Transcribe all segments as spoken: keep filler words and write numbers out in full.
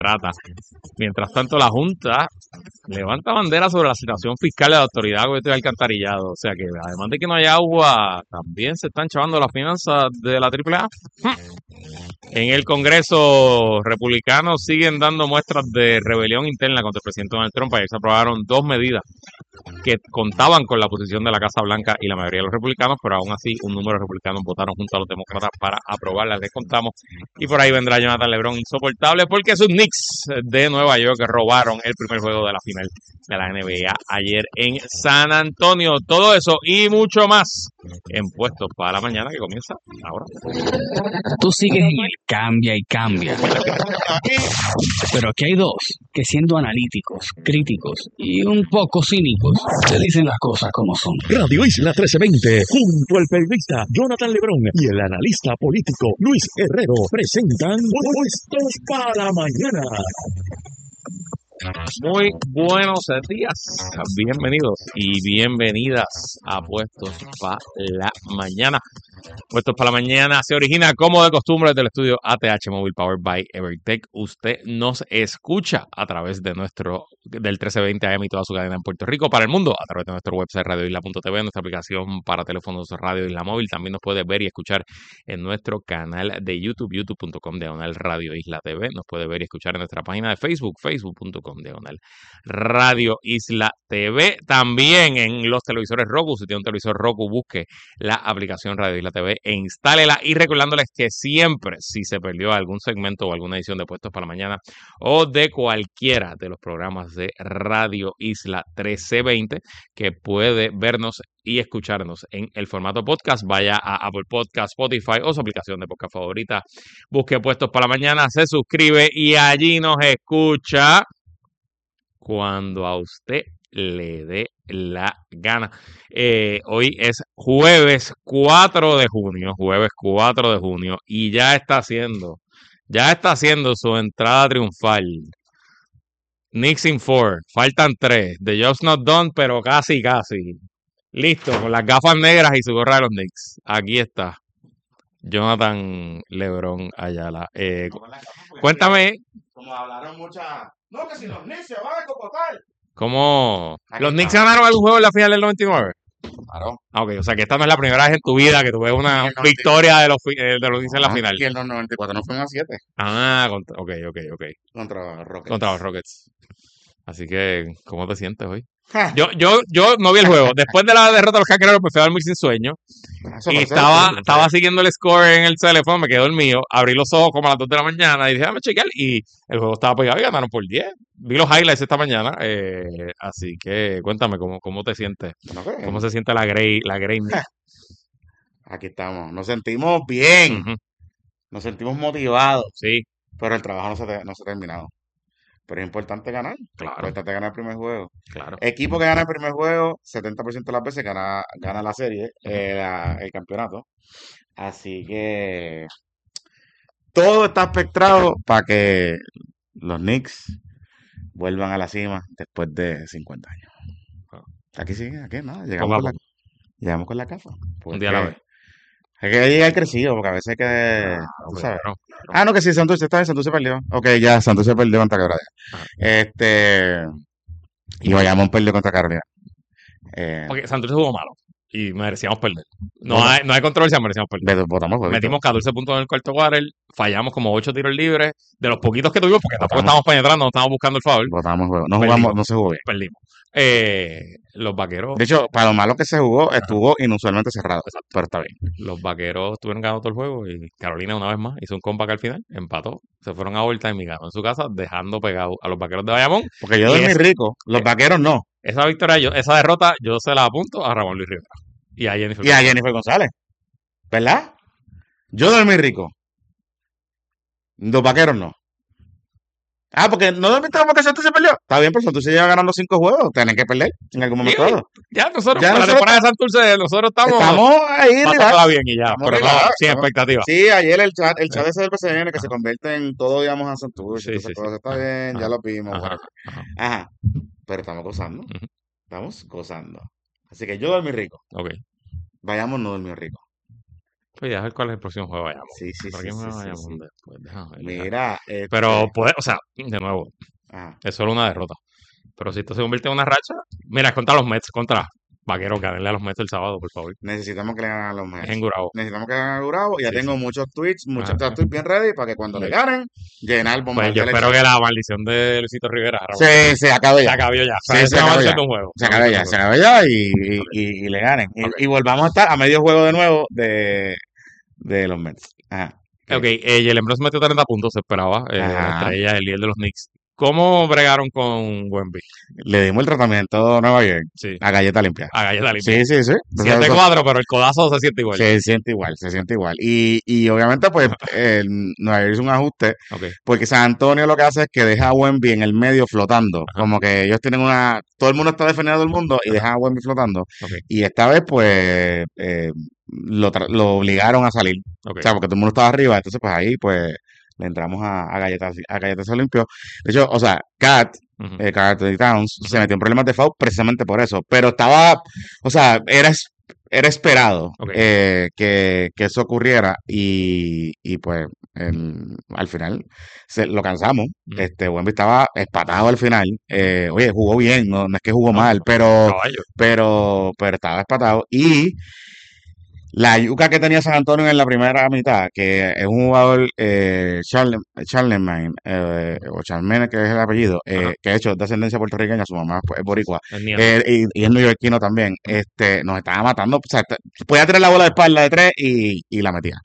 trata. Mientras tanto, la Junta levanta bandera sobre la situación fiscal de la Autoridad de Acueductos y Alcantarillado. O sea que, además de que no hay agua, también se están chavando las finanzas de la Triple A. En el Congreso, republicanos siguen dando muestras de rebelión interna contra el presidente Donald Trump. Ayer se aprobaron dos medidas que contaban con la posición de la Casa Blanca y la mayoría de los republicanos, pero aún así un número de republicanos votaron junto a los demócratas para aprobarlas. Les contamos. Y por ahí vendrá Jonathan LeBron insoportable porque sus Knicks de Nueva York robaron el primer juego de la final de la N B A ayer en San Antonio. Todo eso y mucho más en Puestos para la Mañana, que comienza ahora. Tú sigues en el cambia y cambia. Pero aquí hay dos que, siendo analíticos, críticos y un poco cínicos, te dicen las cosas como son. Radio Isla trece veinte, junto al periodista Jonathan LeBron y el analista político Luis Herrero, presentan Puestos para la Mañana. Muy buenos días, bienvenidos y bienvenidas a Puestos para la Mañana. Puestos para la Mañana se origina como de costumbre desde el estudio A T H Mobile Powered by Evertech. Usted nos escucha a través de nuestro del trece veinte A M y toda su cadena en Puerto Rico para el mundo, a través de nuestro website radio isla punto t v, nuestra aplicación para teléfonos Radio Isla Móvil. También nos puede ver y escuchar en nuestro canal de YouTube, youtube punto com diagonal Radio Isla T V. Nos puede ver y escuchar en nuestra página de Facebook, facebook punto com diagonal Radio Isla T V. También en los televisores Roku. Si tiene un televisor Roku, busque la aplicación Radio Isla T V e instálela. Y recordándoles que siempre, si se perdió algún segmento o alguna edición de Puestos para la Mañana o de cualquiera de los programas de Radio Isla trece veinte, que puede vernos y escucharnos en el formato podcast, vaya a Apple Podcast, Spotify o su aplicación de podcast favorita. Busque Puestos para la Mañana, se suscribe y allí nos escucha cuando a usted le dé la gana. Eh, hoy es jueves cuatro de junio, jueves cuatro de junio, y ya está haciendo, ya está haciendo su entrada triunfal. Knicks in four, faltan tres. The job's not done, pero casi, casi. Listo, con las gafas negras y su gorra de los Knicks. Aquí está Jonathan LeBron Ayala. Eh, cuéntame. Como hablaron muchas. No, que si los Knicks se van a cocotar. ¿Cómo? Aquí ¿Los está. Knicks ganaron algún juego en la final del noventa y nueve? Claro. Ah, ok, o sea que esta no es la primera vez en tu vida que tú ves una Y el noventa victoria de los, fi- eh, de los Knicks en la Ah, final. Y en los noventa y cuatro no fueron a siete Ah, contra, ok, ok, ok. contra Rockets. Contra los Rockets. Así que, ¿cómo te sientes hoy? Ja, Yo, yo, yo no vi el juego. Después de la derrota de los Caqueros, me fui a dormir sin sueño. eso Y pasó, estaba, sí, estaba sí. siguiendo el score en el teléfono, me quedé dormido. Abrí los ojos como a las dos de la mañana y dije, déjame chequear. Y el juego estaba pegado y ganaron por diez. Vi los highlights esta mañana. eh, así que cuéntame, ¿cómo, cómo te sientes? Bueno, que, ¿Cómo se siente la Grey, la Grey Knight? Aquí estamos. Nos sentimos bien. Ujú, Nos sentimos motivados. sí, Pero el trabajo no se, te- no se ha terminado. Pero es importante ganar. claro, Importante ganar el primer juego. claro. Equipo que gana el primer juego, setenta por ciento de las veces gana, gana la serie, eh, la- el campeonato. Así que todo está espectrado para que los Knicks vuelvan a la cima después de cincuenta años. Aquí sí, aquí nada, llegamos Poco a con la, poco, llegamos con la casa. un día a la Porque vez. hay que llegar crecido, porque a veces hay que, Ah, tú hombre, sabes. claro, Ah, no, que sí, Santurce está bien, Santurce perdió. Ok, ya, Santurce perdió contra Quebrada. Ajá. Este, y Bayamón perdió contra Carolina. Eh, Porque Santurce jugó malo y merecíamos perder. No Bueno. hay, no hay controversia, merecíamos perder. ve- votamos el jueguito. Metimos catorce puntos en el cuarto quarter, fallamos como ocho tiros libres, de los poquitos que tuvimos, porque tampoco Votamos. estábamos penetrando, no estábamos buscando el foul, Votamos el juego. No Perdimos. jugamos, no se jugó bien. perdimos. Eh, los vaqueros, De hecho, para lo malo que se jugó, estuvo inusualmente cerrado. Pero está bien. los vaqueros estuvieron ganando todo el juego y Carolina una vez más hizo un comeback al final, empató, se fueron a overtime y ganó en su casa, dejando pegado a los vaqueros de Bayamón. Porque yo Y dormí es- rico, los eh, vaqueros no. Esa victoria, yo, esa derrota, yo se la apunto a Ramón Luis Rivera y a Jennifer. Y a Jennifer González. ¿Verdad? Yo dormí rico. Los vaqueros no. Ah, porque no dormiste como que Santos se perdió. Está bien, pero Santos se lleva ganando cinco juegos. Tienen que perder en algún momento Sí, dado. Ya nosotros, Ya para la nosotros temporada de Santurce, nosotros estamos, Estamos ahí, relax. pasándola bien y ya, Estamos pero no, relax, sin estamos- expectativa. Sí, ayer el chat, el chat Eh. ese del P C N que se Ajá. convierte en todo, digamos, a Santurce. Sí, y todas sí, esas sí. cosas. Está Ajá, bien, ya ajá, lo vimos. ajá, Bueno. ajá. Ajá. Pero estamos gozando. Ujú. Estamos gozando. Así que yo dormí rico. Ok. Vayamos, no durmió rico. Pues ya ver cuál es el próximo juego de Bayamón. Sí, sí, ¿Por sí, qué me sí, va sí, Bayamón sí. después? Déjame ver, déjame. Mira, este, Pero puede, o sea, de nuevo, ajá. es solo una derrota. Pero si esto se convierte en una racha, mira, es contra los Mets, contra Vaqueros, ganarle a los Mets el sábado, por favor. necesitamos que le ganen a los Es Mets. en Gurabo. Necesitamos que le ganen a Gurabo. Y ya Sí, tengo sí. muchos tweets, muchos, Ajá. ya estoy bien ready para que cuando le ganen, llenar el Pues bombardeo yo de espero elección. que la maldición de Luisito Rivera Raúl, Se, se acabe se ya. acabó ya. O Sí, sea, es se una acabó maldición ya. de un juego. Se una acabe maldición ya, de se un juego. acabe ya y, y, Ok, y- y le ganen. Y, ok. y volvamos a estar a medio juego de nuevo de, de los Mets. Ajá. Ok, ¿Qué? eh, Jalen Brunson metió treinta puntos, se esperaba. Eh, la Ajá. estrella, el líder de los Knicks. ¿Cómo bregaron con Wemby? Le dimos el tratamiento a Nueva York Sí, a galleta limpia. a galleta limpia. Sí, sí, sí. O sea, siete eso cuatro, pero el codazo se siente igual. se siente igual, se siente igual. Y, y obviamente, pues, el Nueva York hizo un ajuste, Ok, porque San Antonio lo que hace es que deja a Wemby en el medio flotando. ajá, Como que ellos tienen una. Todo el mundo está defendiendo a todo el mundo y ajá, dejan a Wemby flotando. ok, Y esta vez, pues, eh, lo, tra- lo obligaron a salir. O ok. sea, porque todo el mundo estaba arriba. Entonces, pues ahí, pues, le entramos a, a galletas, a galletas limpio. De hecho, o sea, Cat, Ujú, eh, Karl Anthony Towns, se ujú, metió en problemas de foul precisamente por eso. Pero estaba, o sea, era, es- era esperado ok. eh, que, que eso ocurriera y, y pues el- al final se, lo cansamos. Ujú. Este, Wemby estaba espatado al final. Ujú. Eh, oye, jugó bien, no, no es que jugó No, mal, no, pero, caballo. pero, pero estaba espatado. Y la yuca que tenía San Antonio en la primera mitad, que es un jugador, eh, Charle- Charlemagne, eh, o Charlemagne, que es el apellido, Ajá, eh, que de hecho es de ascendencia puertorriqueña, su mamá es sí, sí. boricua, Es nieto. eh, y, y es neoyorquino también, Ujú. este, nos estaba matando, o sea, te- podía tirar la bola de espalda de tres y, y la metía.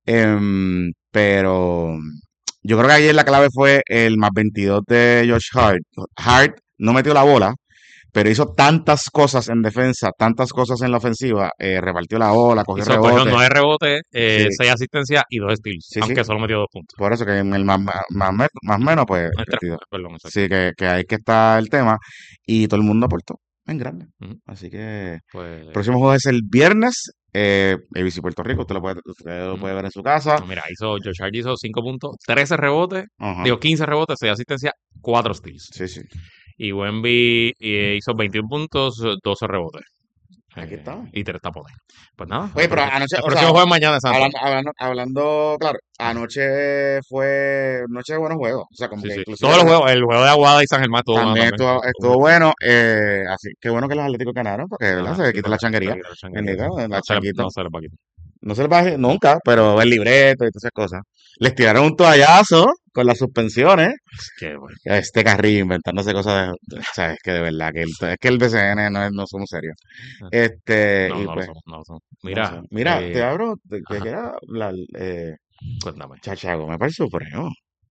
Em, pero yo creo que ayer la clave fue el más veintidós de Josh Hart. Hart no metió la bola, pero hizo tantas cosas en defensa, tantas cosas en la ofensiva, eh, repartió la bola, cogió Hizo, cogió rebote. nueve rebotes, eh, Sí, seis asistencias y dos steals, sí, sí. aunque solo metió dos puntos. Por eso que en el más, más, más, me- más Ujú. menos, pues, Eh, tres veintidós. puntos, perdón, exacto. Sí, que, que ahí que está el tema. Y todo el mundo aportó en grande. Ujú. Así que el Pues, próximo juego es el viernes. Eh, A B C Puerto Rico, usted lo puede, usted lo ujú. puede ver en su casa. No, mira, hizo, Josh Hart hizo cinco puntos, trece rebotes, Ajá. digo quince rebotes, seis asistencias, cuatro steals. Sí, sí. Y Wemby eh, hizo veintiún puntos, doce rebotes. Aquí Eh, estamos. y tres tapones. Pues nada, Oye, el, pero próximo- anoche, el o próximo sea, juego es mañana en San hablando, Antonio. hablando, hablando, claro, anoche fue noche de buenos juegos. O sea, como Sí, que sí. inclusive Todos los la- juegos, el juego de Aguada y San Germán estuvo bueno también también. estuvo, estuvo bueno. Eh, así que bueno que los Atléticos ganaron, porque ¿verdad? Ajá, Se le sí, quita para la que se le changuería. quite la changuería, Bendito, sí. la No se le, changuito. no se le va a quitar. No se les va a nunca, pero el libreto y todas esas cosas. Les tiraron un toallazo con las suspensiones. Es que, bueno, Este Carrillo inventándose cosas de, de- sabes que de verdad que el, es que el B C N no, es- no somos serios. Este, no, y no lo pues, somos, no lo somos. no Mira, sé. Mira, te eh, abro, te, te ajá, quería hablar, eh, cuéntame. Chacha Gómez para el Supremo.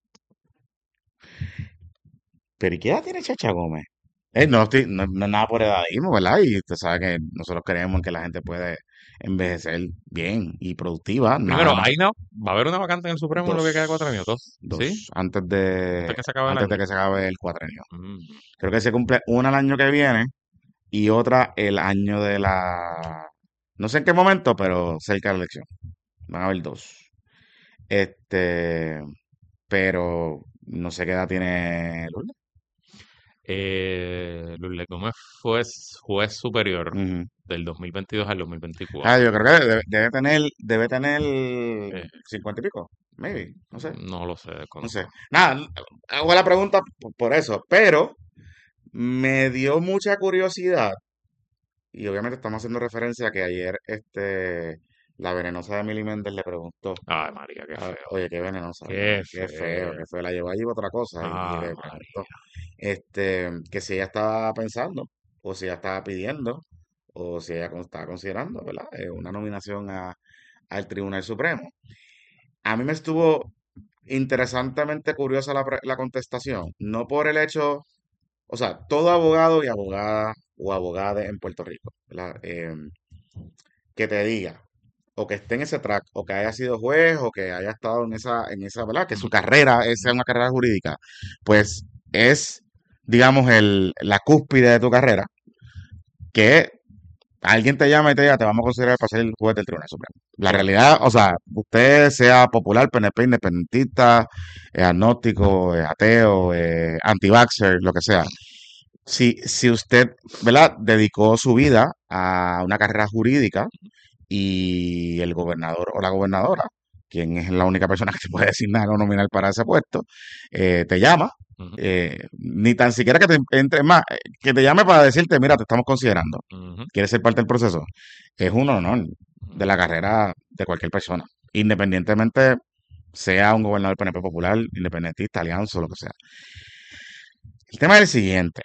Pero ¿y qué edad tiene Chacha Gómez? Eh, no, estoy, no, no es nada por edadismo, ¿verdad? Y usted sabe que nosotros creemos en que la gente puede envejecer bien y productiva, Primero, nada más. hay una, va a haber una vacante en el Supremo en lo que queda de cuatro años, Dos, dos, ¿sí? dos, antes de, Antes que se acabe el antes de año. que se acabe el cuatrenio. Mm, Creo que se cumple una el año que viene y otra el año de la, no sé en qué momento, pero cerca de la elección. Van a haber dos. Este, pero no sé qué edad tiene Lourdes. Eh, Lourdes Gómez fue s- juez superior Ujú. del dos mil veintidós al Ah, dos mil veinticuatro. yo creo que debe, debe tener, debe tener Eh, cincuenta y pico, maybe, no sé, no lo sé, no desconozco. sé. Nada, hago la pregunta por, por eso, pero me dio mucha curiosidad y obviamente estamos haciendo referencia a que ayer este, la venenosa de Milly Méndez le preguntó, Ay, María, qué a- feo. oye, qué venenosa, Qué ¿verdad? Qué feo, feo. qué feo, la llevó allí por otra cosa y, y Ay, le María. preguntó, este, que si ella estaba pensando o si ella estaba pidiendo o si ella con- estaba considerando, ¿verdad? Eh, una nominación a, al Tribunal Supremo. A mí me estuvo interesantemente curiosa la, pre- la contestación, no por el hecho, o sea, todo abogado y abogada o abogada en Puerto Rico, ¿verdad? Em, que te diga, o que esté en ese track, o que haya sido juez, o que haya estado en esa, en esa, ¿verdad? Que su Ujú, carrera es- sea ujú. una carrera jurídica, pues es, digamos, el, la cúspide de tu carrera, que alguien te llama y te diga, te vamos a considerar para ser el juez del Tribunal Supremo. La Claro. realidad, o sea, usted sea popular, P N P, independentista, eh, agnóstico, eh, ateo, eh, anti-vaxxer, lo que sea. Si, si usted, ¿verdad?, dedicó su vida a una carrera jurídica y el gobernador o la gobernadora, quien es la única persona que te puede designar o nominar para ese puesto, eh, te llama, Ujú, eh, ni tan siquiera que te entre más, eh, que te llame para decirte, mira, te estamos considerando, ujú, quieres ser parte del proceso, es un honor ujú. de la carrera de cualquier persona, independientemente sea un gobernador P N P popular, independentista, alianza o lo que sea. El tema es el siguiente,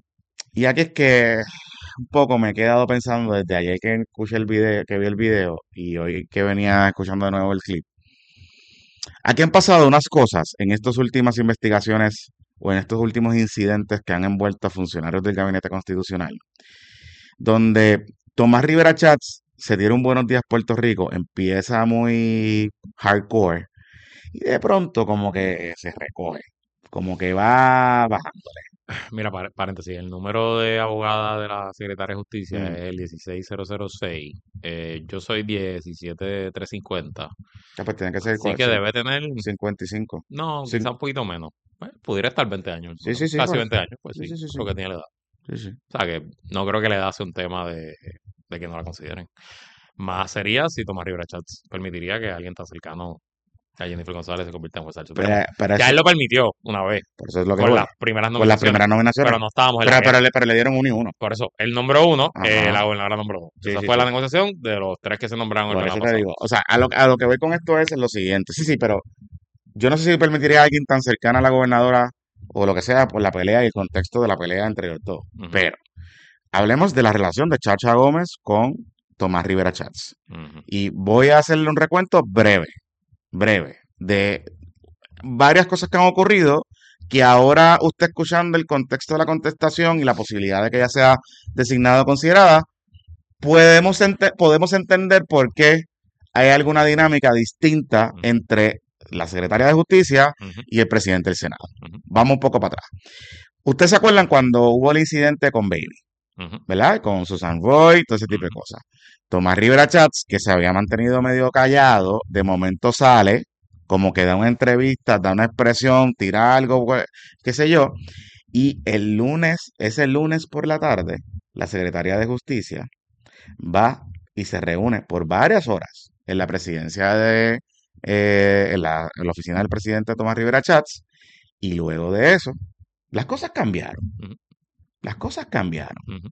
y aquí es que un poco me he quedado pensando desde ayer que escuché el video, que vi el video y hoy que venía escuchando de nuevo el clip. Aquí han pasado unas cosas en estas últimas investigaciones o en estos últimos incidentes que han envuelto a funcionarios del Gabinete Constitucional, donde Tomás Rivera Chats se dieron buenos días Puerto Rico, empieza muy hardcore y de pronto como que se recoge, como que va bajando. Mira, par- paréntesis, el número de abogada de la Secretaria de Justicia Mm. es el dieciséis mil seis. Eh, yo soy diecisiete mil trescientos cincuenta. Ya, pues tiene que ser Así cua- que cin- debe tener, cincuenta y cinco. no, Cin- quizá un poquito menos. Bueno, pudiera estar veinte años, Sí, sí, sí, casi por- veinte años, pues sí, sí, sí, sí, es sí, lo que tiene la edad. sí, sí. O sea que no creo que la edad sea un tema de, de que no la consideren. Más sería si Tomás Rivera Chats permitiría que alguien tan cercano a Jennifer González se convierta en juez del Supremo. Pero, pero Ya eso, él lo permitió una vez, por eso es lo que con voy. las primeras Con las nominaciones, primeras nominaciones. pero no estábamos en Pero, la pero, mesa. le, pero le dieron uno y uno. Por eso, él nombró uno, eh, Ajá. la gobernadora nombró dos. Sí, Esa sí, fue la sí. negociación de los tres que se nombraron el Por verano eso te pasado. digo. O sea, a lo, a lo que voy con esto es lo siguiente. Sí, sí, pero yo no sé si permitiría a alguien tan cercana a la gobernadora o lo que sea por la pelea y el contexto de la pelea entre ellos dos. Ujú, Pero hablemos de la relación de Chacha Gómez con Tomás Rivera Chats. ujú, Y voy a hacerle un recuento breve, breve, de varias cosas que han ocurrido que ahora usted escuchando el contexto de la contestación y la posibilidad de que ella sea designada o considerada, podemos, ente- podemos entender por qué hay alguna dinámica distinta ujú, entre la secretaria de Justicia ujú, y el presidente del Senado. ujú, Vamos un poco para atrás. ¿Ustedes se acuerdan cuando hubo el incidente con Bailey, ujú, ¿verdad? Con Susan Roy, todo ese tipo de ujú, cosas. Tomás Rivera Chats, que se había mantenido medio callado, de momento sale, como que da una entrevista, da una expresión, tira algo, pues, qué sé yo, y el lunes, ese lunes por la tarde, la Secretaría de Justicia va y se reúne por varias horas en la presidencia de, eh, en la, en la oficina del presidente Tomás Rivera Chats, y luego de eso, las cosas cambiaron, ujú, las cosas cambiaron. ujú,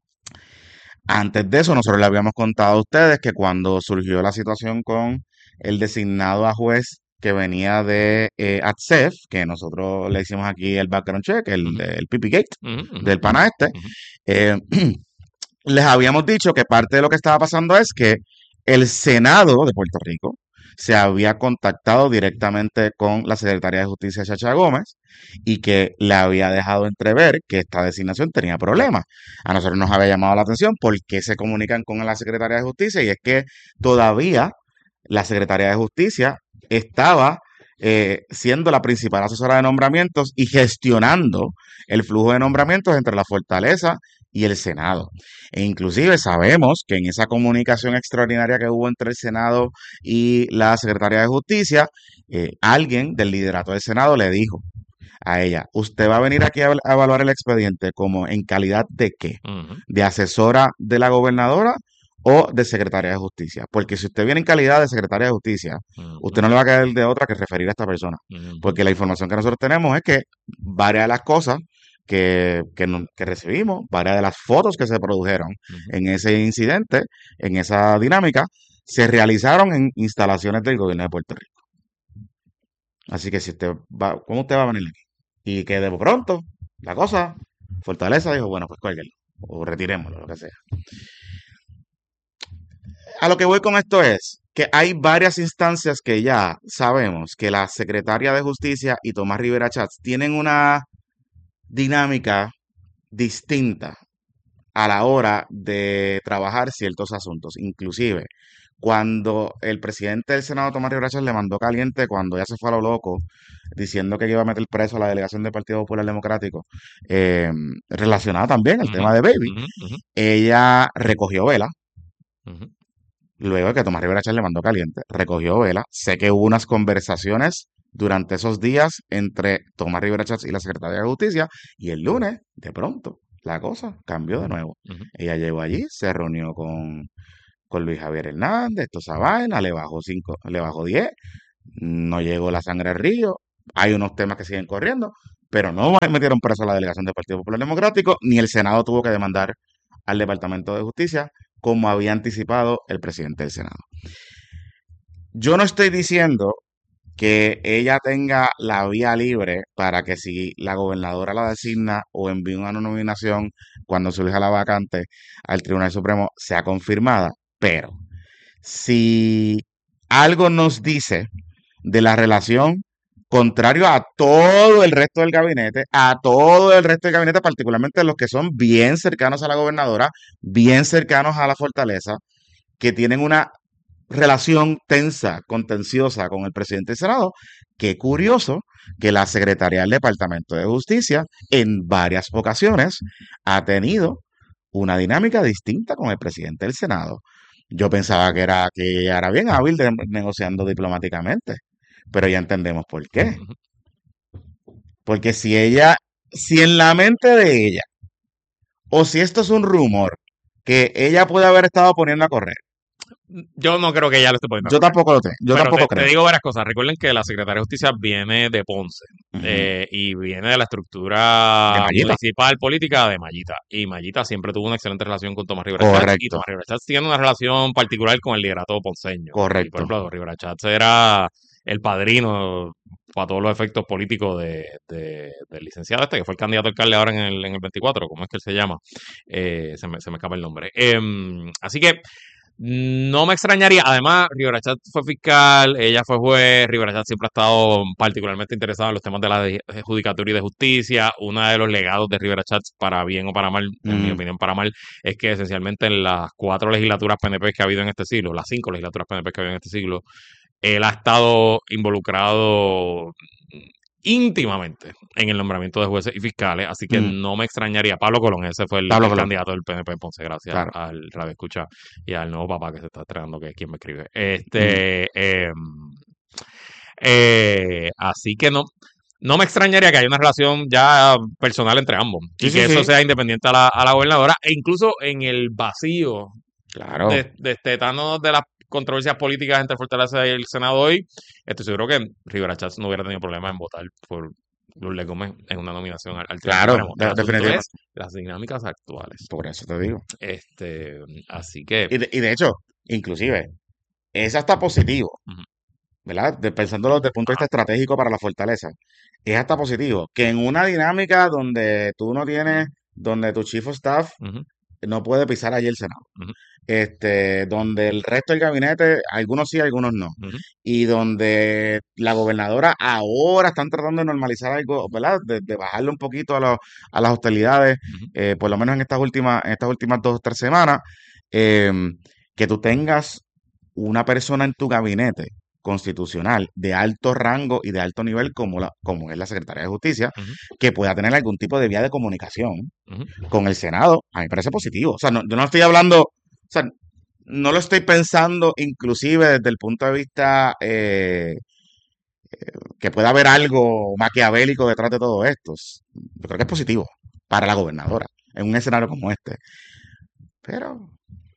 Antes de eso, nosotros le habíamos contado a ustedes que cuando surgió la situación con el designado a juez que venía de eh, ATSEF, que nosotros le hicimos aquí el background check, el, ujú, el Pipi Gate ujú, ujú, del pana este, ujú, eh, les habíamos dicho que parte de lo que estaba pasando es que el Senado de Puerto Rico se había contactado directamente con la Secretaría de Justicia, Chacha Gómez, y que le había dejado entrever que esta designación tenía problemas. A nosotros nos había llamado la atención por qué se comunican con la Secretaría de Justicia, y es que todavía la Secretaría de Justicia estaba eh, siendo la principal asesora de nombramientos y gestionando el flujo de nombramientos entre la Fortaleza y el Senado. E inclusive sabemos que en esa comunicación extraordinaria que hubo entre el Senado y la Secretaría de Justicia, eh, alguien del liderato del Senado le dijo a ella, usted va a venir aquí a, a evaluar el expediente como en calidad de qué, ujú, de asesora de la gobernadora o de secretaria de justicia. Porque si usted viene en calidad de secretaria de justicia, ujú, usted no le va a caer de otra que referir a esta persona. ujú, Porque la información que nosotros tenemos es que varias de las cosas que, que, no- que recibimos, varias de las fotos que se produjeron ujú. en ese incidente, en esa dinámica, se realizaron en instalaciones del gobierno de Puerto Rico. Así que si usted va, ¿cómo usted va a venir aquí? Y que de pronto, la cosa, Fortaleza dijo, bueno, pues cuélguenlo, o retirémoslo, lo que sea. A lo que voy con esto es que hay varias instancias que ya sabemos que la Secretaria de Justicia y Tomás Rivera Chats tienen una dinámica distinta a la hora de trabajar ciertos asuntos. Inclusive, cuando el presidente del Senado, Tomás Rivera Chats, le mandó caliente cuando ya se fue a lo loco, diciendo que iba a meter preso a la delegación del Partido Popular Democrático, eh, relacionada también al Ujú, tema de Baby, ujú, ujú, ella recogió vela. ujú, Luego de que Tomás Rivera Chats le mandó caliente, recogió vela. Sé que hubo unas conversaciones durante esos días entre Tomás Rivera Chats y la Secretaría de Justicia, y el lunes, de pronto, la cosa cambió de nuevo. ujú, Ella llegó allí, se reunió con, con Luis Javier Hernández, toda esa vaina, le bajó cinco, le bajó diez, no llegó la sangre al río, hay unos temas que siguen corriendo, pero no metieron preso a la delegación del Partido Popular Democrático, ni el Senado tuvo que demandar al Departamento de Justicia, como había anticipado el presidente del Senado. Yo no estoy diciendo que ella tenga la vía libre para que si la gobernadora la designa o envíe una nominación cuando surja la vacante al Tribunal Supremo sea confirmada, pero si algo nos dice de la relación contrario a todo el resto del gabinete, a todo el resto del gabinete, particularmente los que son bien cercanos a la gobernadora, bien cercanos a la fortaleza, que tienen una relación tensa, contenciosa con el presidente del Senado. Qué curioso que la secretaria del Departamento de Justicia en varias ocasiones ha tenido una dinámica distinta con el presidente del Senado. Yo pensaba que era que ella era bien hábil de, negociando diplomáticamente, pero ya entendemos por qué. Porque si ella, si en la mente de ella, o si esto es un rumor que ella puede haber estado poniendo a correr, yo no creo que ella lo esté poniendo. Yo tampoco lo tengo. Yo Pero tampoco te, creo. te digo varias cosas. Recuerden que la Secretaría de Justicia viene de Ponce Uh-huh. eh, y viene de la estructura De Mayita. municipal política de Mayita. Y Mayita siempre tuvo una excelente relación con Tomás Rivera Chats. Correcto. Y Tomás Rivera Chats tiene una relación particular con el liderato ponceño. Y, Correcto. por ejemplo, Rivera Chats era el padrino para todos los efectos políticos de, de- del licenciado este, que fue el candidato a alcalde ahora en el, en el veinticuatro. ¿Cómo es que él se llama? Eh, se me, se me escapa el nombre. Em, así que no me extrañaría. Además, Rivera Chats fue fiscal, ella fue juez. Rivera Chats siempre ha estado particularmente interesado en los temas de la de- judicatura y de justicia. Uno de los legados de Rivera Chats, para bien o para mal, en mi Mm. opinión para mal, es que esencialmente en las cuatro legislaturas P N P que ha habido en este siglo, las cinco legislaturas P N P que ha habido en este siglo, él ha estado involucrado íntimamente en el nombramiento de jueces y fiscales, así que Mm. no me extrañaría. Pablo Colón, ese fue el, Pablo el Colón. candidato del P N P en Ponce, gracias Claro. al Radio Escucha y al nuevo papá que se está estrenando, que es quien me escribe. Este, em, eh, así que no, no me extrañaría que haya una relación ya personal entre ambos Sí, y sí, que eso sí. sea independiente a la, a la gobernadora, e incluso en el vacío Claro. de, destetándonos de las controversias políticas entre Fortaleza y el Senado hoy, estoy seguro que Rivera Chats no hubiera tenido problemas en votar por Lourdes Gómez en una nominación al, al Tribunal Claro, Supremo. de- El asunto definitivamente. es las dinámicas actuales. Por eso te digo. Este, así que, Y de, y de hecho, inclusive, es hasta positivo, Ujú. ¿verdad? De, pensándolo desde el punto de vista estratégico para la fortaleza. Es hasta positivo que en una dinámica donde tú no tienes, donde tu chief of staff ujú, no puede pisar allí el Senado. Ujú. Este, donde el resto del gabinete, algunos sí, algunos no. ujú, Y donde la gobernadora ahora están tratando de normalizar algo, ¿verdad? De, de bajarle un poquito a, los- a las hostilidades, ujú. eh, por lo menos en estas últimas, en estas últimas dos o tres semanas, eh, que tú tengas una persona en tu gabinete constitucional de alto rango y de alto nivel como, la, como es la Secretaría de Justicia, Ujú. que pueda tener algún tipo de vía de comunicación Ujú. con el Senado, a mí me parece positivo. O sea, no, yo no estoy hablando, o sea, no lo estoy pensando inclusive desde el punto de vista eh, que pueda haber algo maquiavélico detrás de todo esto. Yo creo que es positivo para la gobernadora en un escenario como este. Pero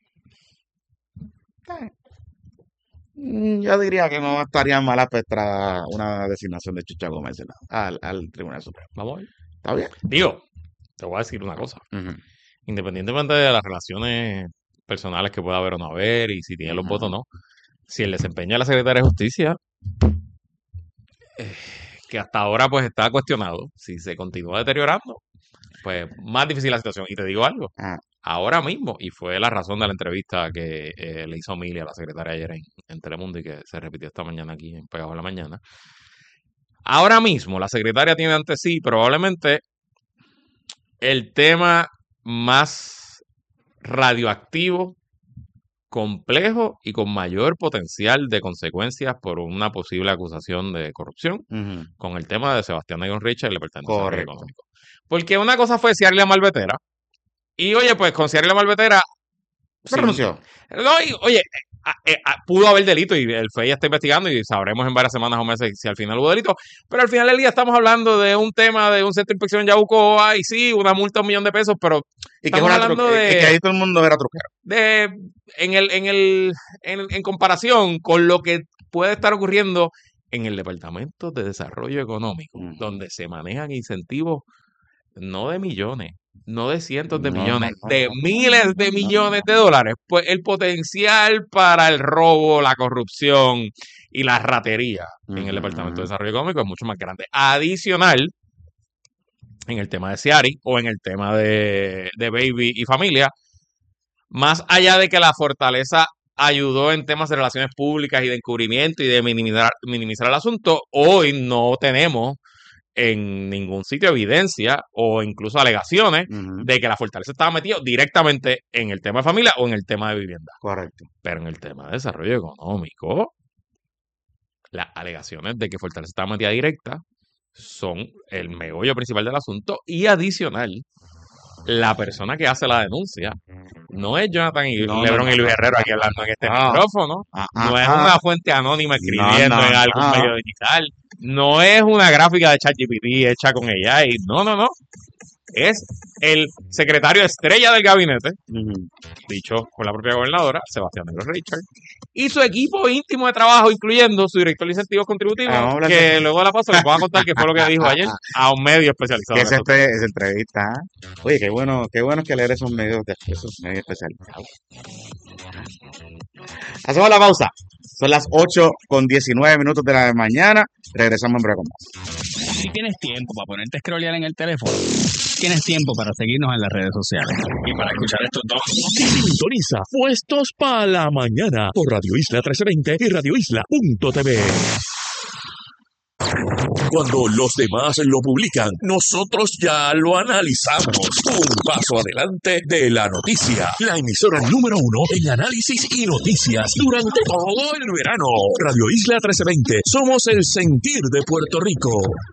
eh, mm, yo diría que no estaría mal aspectada una designación de Chucha Gómez ¿no? al, al Tribunal Supremo. Vamos a ver. ¿Está bien? Digo, te voy a decir una cosa. Ujú, Independientemente de las relaciones personales que pueda haber o no haber y si tiene los ujú. votos o no, si el desempeño de la Secretaría de Justicia, eh, que hasta ahora pues está cuestionado, si se continúa deteriorando, pues más difícil la situación. Y te digo algo, Ah, ahora mismo, y fue la razón de la entrevista que eh, le hizo Emilia, la secretaria ayer en, en Telemundo y que se repitió esta mañana aquí en Pegado en la Mañana. Ahora mismo la secretaria tiene ante sí probablemente el tema más radioactivo, complejo y con mayor potencial de consecuencias por una posible acusación de corrupción, ujú, con el tema de Sebastián Nayon Richard y le pertenece al correcto. económico. Porque una cosa fue Ciarle Malvetera, y oye, pues con Ciarle Malvetera, Se sin- renunció. no, y, oye, a, a, pudo haber delito y el F E I está investigando y sabremos en varias semanas o meses si al final hubo delito, pero al final del día estamos hablando de un tema de un centro de inspección en Yabucoa y sí, una multa de un millón de pesos, pero y que, es hablando de, es que ahí todo el mundo era truquero. De, en, el, en, el, en, en comparación con lo que puede estar ocurriendo en el Departamento de Desarrollo Económico, mm. donde se manejan incentivos no de millones, no de cientos de no, millones, no, no, de miles de millones de dólares, pues el potencial para el robo, la corrupción y la ratería uh-huh. en el Departamento de Desarrollo Económico es mucho más grande. Adicional, en el tema de Ciari o en el tema de, de Baby y familia, más allá de que la Fortaleza ayudó en temas de relaciones públicas y de encubrimiento y de minimizar, minimizar el asunto, hoy no tenemos en ningún sitio evidencia o incluso alegaciones uh-huh. de que la Fortaleza estaba metido directamente en el tema de familia o en el tema de vivienda. Correcto. Pero en el tema de desarrollo económico, las alegaciones de que Fortaleza estaba metida directa son el meollo principal del asunto y adicional, la persona que hace la denuncia no es Jonathan y no, Lebron no, no, y Luis Herrero aquí hablando en este no. micrófono, ah, no ah, es una ah, fuente anónima escribiendo no, no, en algún no. medio digital, no es una gráfica de ChatGPT hecha con ella y no, no, no. Es el secretario estrella del gabinete, uh-huh. dicho por la propia gobernadora, Sebastián Negro Richard, y su equipo íntimo de trabajo, incluyendo su director de incentivos contributivos, ah, que de... luego de la paso les voy a contar qué fue lo que dijo ayer a un medio especializado. Esa este, es entrevista. ¿eh? Oye, qué bueno, qué bueno es que leer esos medios, de, esos medios especializados. Hacemos la pausa. Son las ocho con diecinueve minutos de la mañana. Regresamos en breve con más. Si tienes tiempo para ponerte a scrollear en el teléfono, tienes tiempo para seguirnos en las redes sociales y para escuchar estos dos. Sintoniza Puestos para la Mañana por Radio Isla trece veinte y radio isla punto t v. Cuando los demás lo publican, nosotros ya lo analizamos. Un paso adelante de la noticia. La emisora número uno en análisis y noticias durante todo el verano. Radio Isla trece veinte. Somos el sentir de Puerto Rico.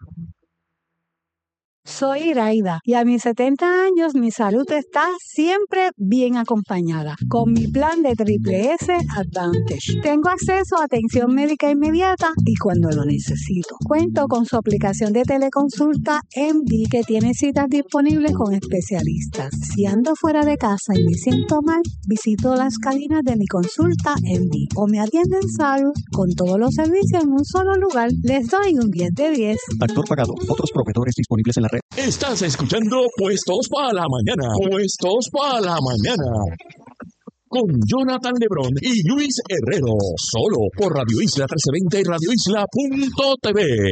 Soy Iraida y a mis setenta años mi salud está siempre bien acompañada con mi plan de Triple S Advantage. Tengo acceso a atención médica inmediata y cuando lo necesito. Cuento con su aplicación de teleconsulta M D que tiene citas disponibles con especialistas. Si ando fuera de casa y me siento mal, visito las cabinas de mi consulta M D o me atienden salud con todos los servicios en un solo lugar. Les doy un diez de diez. Actor pagado. Otros proveedores disponibles en la red. Estás escuchando Puestos para la Mañana. Puestos para la Mañana. Con Jonathan Lebron y Luis Herrero. Solo por Radio Isla trece veinte y radio isla punto t v.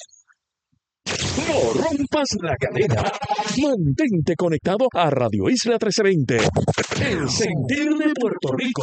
No rompas la cadena. Mantente conectado a Radio Isla trece veinte. El sentir de Puerto Rico.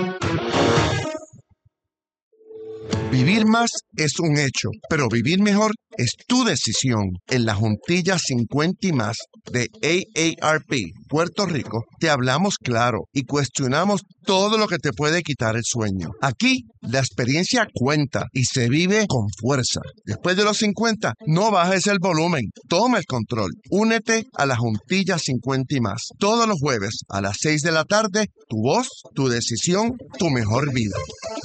Vivir más es un hecho, pero vivir mejor es tu decisión. En la Juntilla cincuenta y más de A A R P Puerto Rico, te hablamos claro y cuestionamos todo lo que te puede quitar el sueño. Aquí, la experiencia cuenta y se vive con fuerza. Después de los cincuenta, no bajes el volumen, toma el control. Únete a la Juntilla cincuenta y más. Todos los jueves a las seis de la tarde, tu voz, tu decisión, tu mejor vida.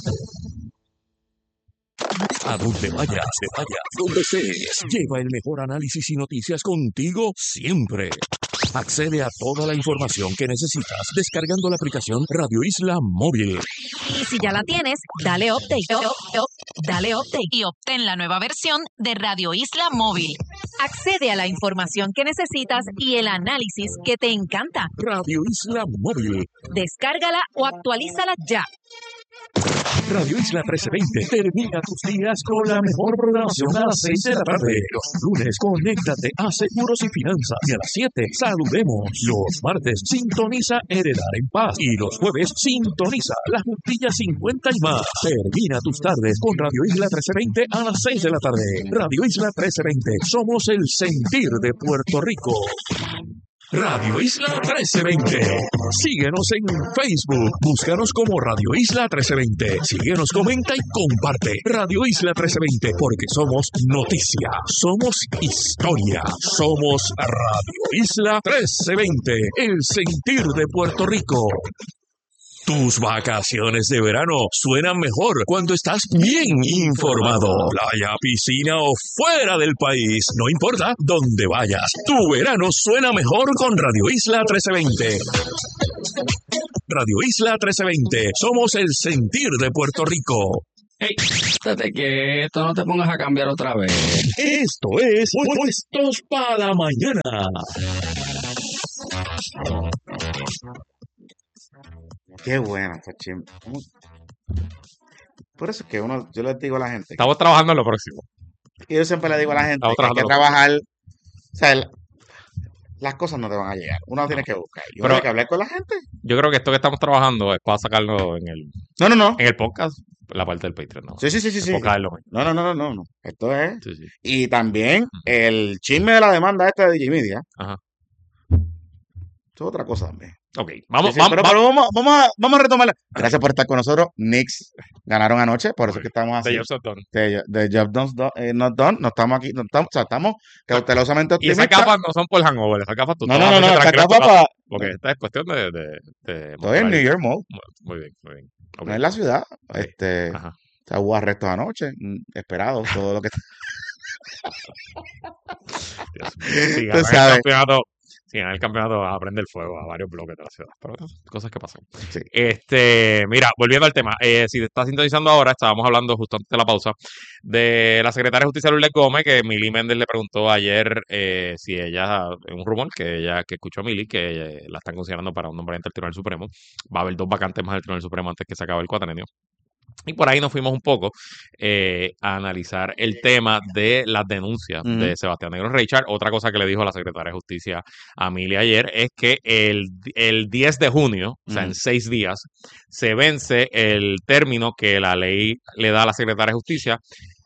A donde vayas, te vayas, donde estés, lleva el mejor análisis y noticias contigo siempre. Accede a toda la información que necesitas descargando la aplicación Radio Isla Móvil. Y si ya la tienes, dale update, up, up, dale update y obtén la nueva versión de Radio Isla Móvil. Accede a la información que necesitas y el análisis que te encanta. Radio Isla Móvil. Descárgala o actualízala ya. Radio Isla trece veinte termina tus días con la mejor programación a las seis de la tarde. Los lunes, conéctate a Seguros y Finanzas. Y a las siete, saludemos. Los martes, sintoniza Heredar en Paz. Y los jueves, sintoniza La Juntilla cincuenta y más. Termina tus tardes con Radio Isla trece veinte a las seis de la tarde. Radio Isla trece veinte. Somos el sentir de Puerto Rico. Radio Isla trece veinte. Síguenos en Facebook. Búscanos como Radio Isla trece veinte. Síguenos, comenta y comparte. Radio Isla trece veinte, porque somos noticia, somos historia, somos Radio Isla trece veinte, el sentir de Puerto Rico. Tus vacaciones de verano suenan mejor cuando estás bien informado. Playa, piscina o fuera del país, no importa dónde vayas, tu verano suena mejor con Radio Isla trece veinte. Radio Isla trece veinte, somos el sentir de Puerto Rico. Hey, estate quieto, no te pongas a cambiar otra vez. Esto es Puestos para la Mañana. Qué buena esta chimba. Por eso es que uno, yo les digo a la gente, Estamos trabajando en lo próximo. y yo siempre le digo a la gente Estamos que hay que trabajando. trabajar, o sea, el- las cosas no te van a llegar, uno tiene que buscar, y uno Pero- tiene que hablar con la gente. Yo creo que esto que estamos trabajando es para sacarlo en el, No, no, no. en el podcast, la parte del Patreon, ¿no? Sí, sí, sí, sí, El sí. podcast es lo mismo. No, no, no, no, no, no. Esto es. Sí, sí. Y también el chisme de la demanda esta de Digimedia. Ajá. Esto es otra cosa también. Ok, vamos, Sí, sí, vamos, pero, vamos. pero vamos, vamos, a, vamos a retomarla. Gracias por estar con nosotros. Knicks ganaron anoche, por eso es que estamos De así. Jobs Not Done. De, de Job Not Done, eh, Not Done. No estamos aquí, no estamos, o sea, estamos cautelosamente Y esas optimistas. gafas no son por hangover, esas gafas tú No, te no, vas no, a no, meter esta tranquilo en tu capa casa, para. porque esta es cuestión de... de, de Estoy en New York Mall, Muy bien, muy bien. Ok. no en la ciudad. Ok. Este, Ajá. o sea, hubo arrestos anoche, mm, esperados, todo lo que. Dios mío. Si Tú ganan el sabes. campeonato, si ganan el campeonato va a prender fuego a varios bloques de la ciudad. Pero cosas que pasan. Sí. Este, mira, volviendo al tema, eh, si te estás sintonizando ahora, estábamos hablando justo antes de la pausa de la secretaria de Justicia Lourdes Gómez, que Mili Méndez le preguntó ayer eh, si ella, un rumor que ella que escuchó a Mili, que eh, la están considerando para un nombramiento al Tribunal Supremo. Va a haber dos vacantes más del Tribunal Supremo antes que se acabe el cuatrenio. Y por ahí nos fuimos un poco eh, a analizar el tema de las denuncias Ujú. de Sebastián Negro Richard. Otra cosa que le dijo la secretaria de Justicia a Mili ayer es que el, el diez de junio, o sea, en Ujú. seis días, se vence el término que la ley le da a la secretaria de Justicia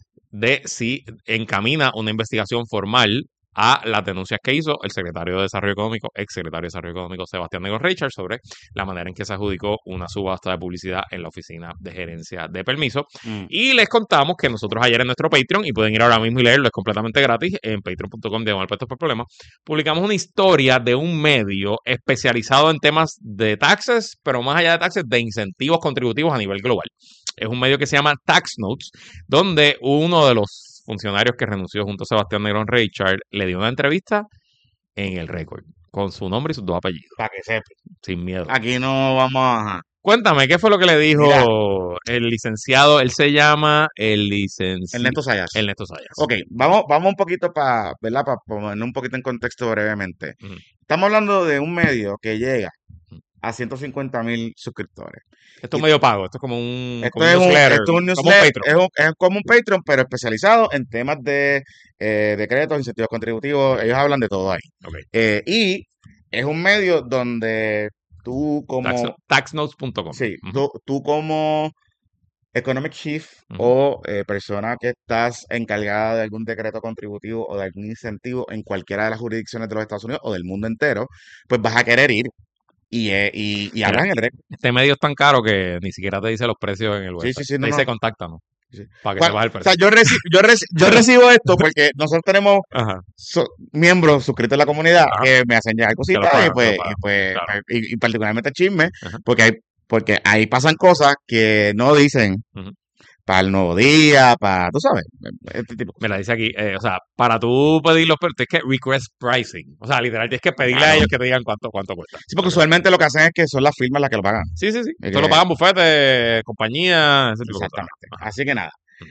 de si encamina una investigación formal a las denuncias que hizo el secretario de Desarrollo Económico, ex secretario de Desarrollo Económico Sebastián Negro Richard, sobre la manera en que se adjudicó una subasta de publicidad en la Oficina de Gerencia de Permiso. Mm. Y les contamos que nosotros ayer en nuestro Patreon, y pueden ir ahora mismo y leerlo, es completamente gratis, en patreon punto com diagonal puestos por problemas, publicamos una historia de un medio especializado en temas de taxes, pero más allá de taxes, de incentivos contributivos a nivel global. Es un medio que se llama Tax Notes, donde uno de los funcionarios que renunció junto a Sebastián Negrón Richard le dio una entrevista en el récord, con su nombre y sus dos apellidos, Para que sepa. sin miedo. Aquí no vamos a. Cuéntame, ¿qué fue lo que le dijo Mira. el licenciado? Él se llama el licenciado Ernesto Sayas. Ernesto Sayas. Ok, vamos, vamos un poquito para, ¿verdad? Para poner un poquito en contexto brevemente. Ujú. Estamos hablando de un medio que llega Ujú. a ciento cincuenta mil suscriptores. Esto es medio pago, esto es como un, Esto como es un, newsletter, esto es un como un newsletter, Patreon. es, un- es como un Patreon, pero especializado en temas de eh, decretos, incentivos contributivos. Ellos hablan de todo ahí. Ok. Eh, y es un medio donde tú como... Tax- taxnotes punto com. Sí, Ujú. tú, tú como Economic Chief Ujú. o eh, persona que estás encargada de algún decreto contributivo o de algún incentivo en cualquiera de las jurisdicciones de los Estados Unidos o del mundo entero, pues vas a querer ir y, eh, y, y Mira, hablas en el récord. Este medio es tan caro que ni siquiera te dice los precios en el Sí, website. sí, sí, Te no, dice no. contáctanos, Sí. para que Cual- sepas el O precio. sea, yo, reci- yo, reci- yo recibo esto porque nosotros tenemos Ajá. so- miembros suscritos a la comunidad Ajá. que me hacen llegar Te lo cositas y pagan, te lo pues, y, pagan. pues Claro. y, y particularmente chisme, Ajá. porque hay, porque ahí pasan cosas que no dicen Ujú. para el nuevo día, para, tú sabes, este tipo de cosas. Mira, dice aquí, eh, o sea, para tú pedir los precios, tienes que request pricing. O sea, literal, tienes que pedirle a Claro. ellos que te digan cuánto, cuánto cuesta. Sí, porque Ok. usualmente lo que hacen es que son las firmas las que lo pagan. Sí, sí, sí. Es Esto lo que- pagan bufetes, compañías, ese tipo de cosas. Exactamente. Ajá. Así que nada.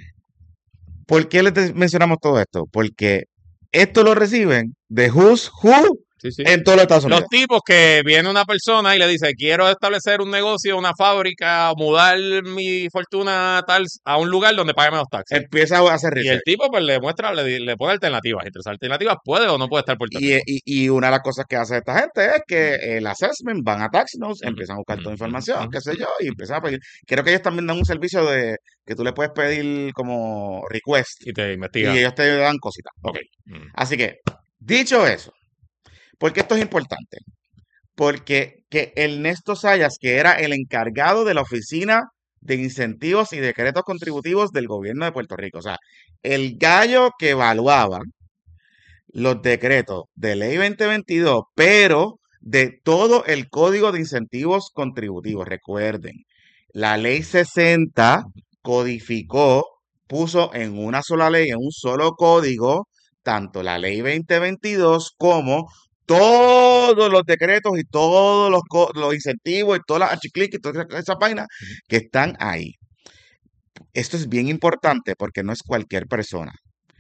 ¿Por qué les te- mencionamos todo esto? Porque esto lo reciben de Who's Who Sí, sí. en todos los Estados Unidos. Los tipos que viene una persona y le dice, quiero establecer un negocio, una fábrica, mudar mi fortuna tal a un lugar donde pague menos taxes. Empieza a hacer Y el research. tipo pues le muestra, le, le pone alternativas. Entre esas alternativas puede o no puede estar Puerto Y, Rico. y, y una de las cosas que hace esta gente es que el assessment van a Tax Notes, Ujú, empiezan a buscar toda ujú, información, ujú, qué sé yo, y ujú. empiezan a pedir. Creo que ellos también dan un servicio de que tú le puedes pedir como request Y te y investiga. ellos te dan cositas. Ok. Mm. Así que, dicho eso, ¿por qué esto es importante? Porque que Ernesto Sayas, que era el encargado de la Oficina de Incentivos y Decretos Contributivos del Gobierno de Puerto Rico, o sea, el gallo que evaluaba los decretos de ley veinte veintidós, pero de todo el Código de Incentivos Contributivos. Recuerden, la Ley sesenta codificó, puso en una sola ley, en un solo código, tanto la Ley veinte veintidós como todos los decretos y todos los, los incentivos y todas las achiclic y todas esas vainas que están ahí. Esto es bien importante porque no es cualquier persona.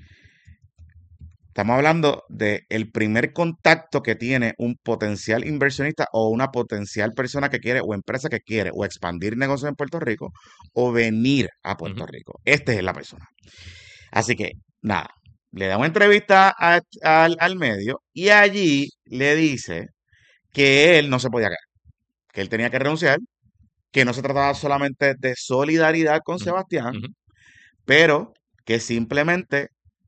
Estamos hablando de el primer contacto que tiene un potencial inversionista o una potencial persona que quiere o empresa que quiere o expandir negocios en Puerto Rico o venir a Puerto uh-huh. Rico. Esta es la persona. Así que, nada, le da una entrevista a, a, al medio y allí le dice que él no se podía quedar, que él tenía que renunciar, que no se trataba solamente de solidaridad con uh-huh. Sebastián, uh-huh. pero que simplemente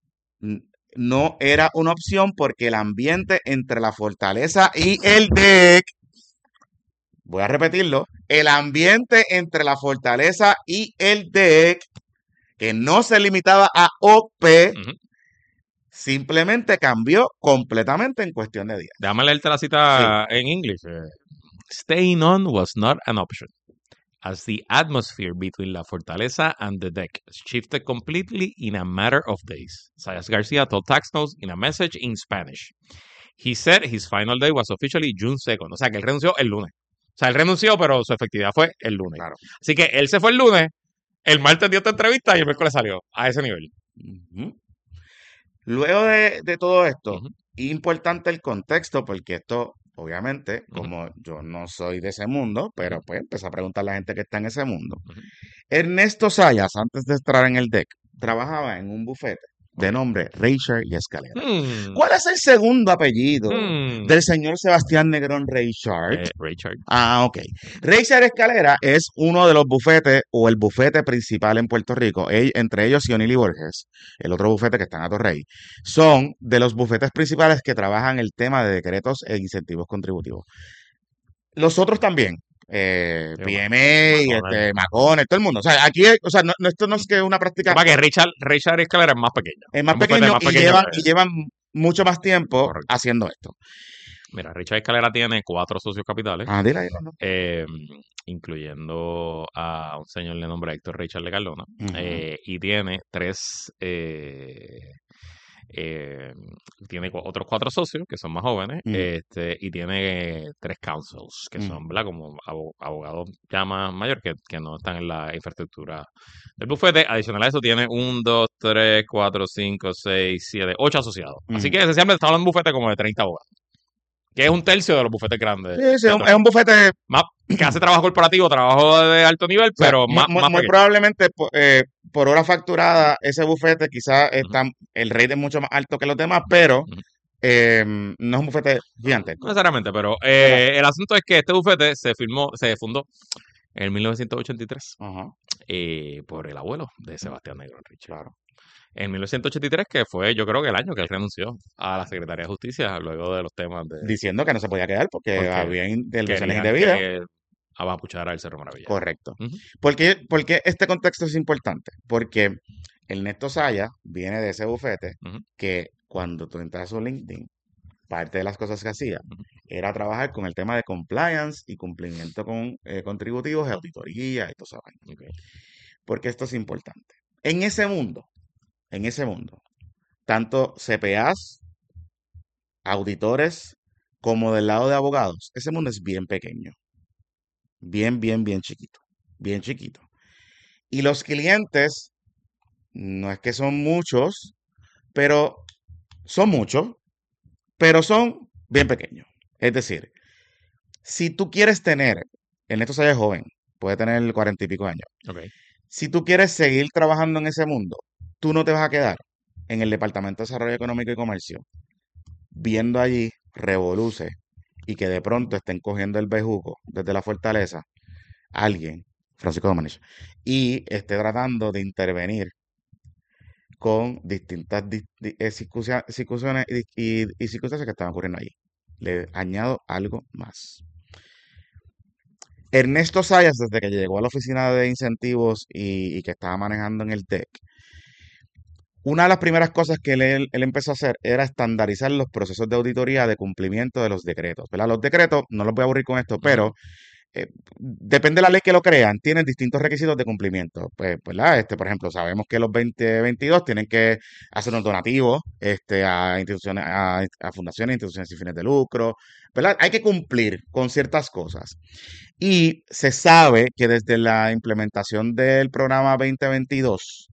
no era una opción porque el ambiente entre la Fortaleza y el D E C, voy a repetirlo, el ambiente entre la Fortaleza y el D E C, que no se limitaba a O P, uh-huh. simplemente cambió completamente en cuestión de días. Déjame leerte la cita sí. en inglés. Staying on was not an option, as the atmosphere between La Fortaleza and the deck shifted completely in a matter of days. Zayas Garcia told Taxnos in a message in Spanish. He said his final day was officially June second. O sea, que él renunció el lunes. O sea, él renunció, pero su efectividad fue el lunes. Claro. Así que él se fue el lunes, el martes dio esta entrevista y el miércoles salió a ese nivel. Uh-huh. Luego de, de todo esto, uh-huh. importante el contexto, porque esto... Obviamente, como uh-huh. yo no soy de ese mundo, pero pues empecé a preguntar a la gente que está en ese mundo. Uh-huh. Ernesto Zayas, antes de entrar en el D E C, trabajaba en un bufete de nombre Reichard y Escalera. Hmm. ¿Cuál es el segundo apellido hmm. del señor Sebastián Negrón Reichard? Eh, Reichard. Ah, ok. Reichard Escalera es uno de los bufetes o el bufete principal en Puerto Rico. Él, entre ellos, Sionili Borges, el otro bufete que está en Atorrey, son de los bufetes principales que trabajan el tema de decretos e incentivos contributivos. Los otros también. Eh, P M A, este, Macones, todo el mundo. O sea, aquí, o sea, no, esto no es que una práctica. Para que Richard, Richard Escalera es más pequeño. Es más pequeño, más y, pequeño llevan, y llevan mucho más tiempo Correcto. haciendo esto. Mira, Richard Escalera tiene cuatro socios capitales. Ah, dile ahí, ¿no? eh, incluyendo a un señor de nombre Héctor Richard de Cardona. Uh-huh. eh, y tiene tres. Eh, Eh, tiene cu- otros cuatro socios que son más jóvenes Mm. este y tiene tres councils que Mm. son, ¿verdad? Como abo- abogados ya más mayores que, que no están en la infraestructura del bufete. Adicional a eso tiene un, dos, tres, cuatro, cinco, seis, siete, ocho asociados. Así Mm. que esencialmente está hablando de un bufete como de treinta abogados, que es un tercio de los bufetes grandes. Sí, sí, de es un, atrás. es un bufete Más, que hace trabajo corporativo, trabajo de alto nivel, O sea, pero mu- más, mu- más muy pequeño. probablemente po- eh, por hora facturada, ese bufete quizás está, el rate es mucho más alto que los demás, pero Ujú. eh, no es un bufete No gigantesco. necesariamente, pero eh, el asunto es que este bufete se firmó, se fundó en mil novecientos ochenta y tres Ajá, eh, por el abuelo de Sebastián Negrón Richard. claro. En mil novecientos ochenta y tres, que fue yo creo que el año que él renunció a la Secretaría de Justicia luego de los temas de Diciendo que no se podía quedar porque porque había intervenciones querían indebidas. que abapuchara el Cerro Maravilla. Correcto. Ujú. ¿Por qué, por qué este contexto es importante? Porque Ernesto Saya viene de ese bufete Ujú. que cuando tú entras a su LinkedIn, parte de las cosas que hacía Ujú. era trabajar con el tema de compliance y cumplimiento con eh, contributivos, auditoría y todo eso. Ok. Porque esto es importante. En ese mundo, en ese mundo, tanto C P As, auditores, como del lado de abogados, ese mundo es bien pequeño. Bien, bien, bien chiquito. Bien chiquito. Y los clientes, no es que son muchos, pero son muchos, pero son bien pequeños. Es decir, si tú quieres tener, Ernesto Saya es joven, puede tener cuarenta y pico años. Ok. Si tú quieres seguir trabajando en ese mundo, tú no te vas a quedar en el Departamento de Desarrollo Económico y Comercio, viendo allí revoluce y que de pronto estén cogiendo el bejuco desde la fortaleza, alguien, Francisco Domenech, y esté tratando de intervenir con distintas dis- di- eh, circuncia- circunstancias y, y- y circunstancias que están ocurriendo allí. Le añado algo más. Ernesto Sayas, desde que llegó a la oficina de incentivos y, y que estaba manejando en el D E C, una de las primeras cosas que él, él empezó a hacer era estandarizar los procesos de auditoría de cumplimiento de los decretos, ¿verdad? Los decretos, no los voy a aburrir con esto, pero eh, depende de la ley que lo crean, tienen distintos requisitos de cumplimiento. Pues, ¿verdad? Este, por ejemplo, sabemos que los veinte veintidós tienen que hacer un donativo este, a instituciones, a, a fundaciones, instituciones sin fines de lucro, ¿verdad? Hay que cumplir con ciertas cosas. Y se sabe que desde la implementación del programa veinte veintidós,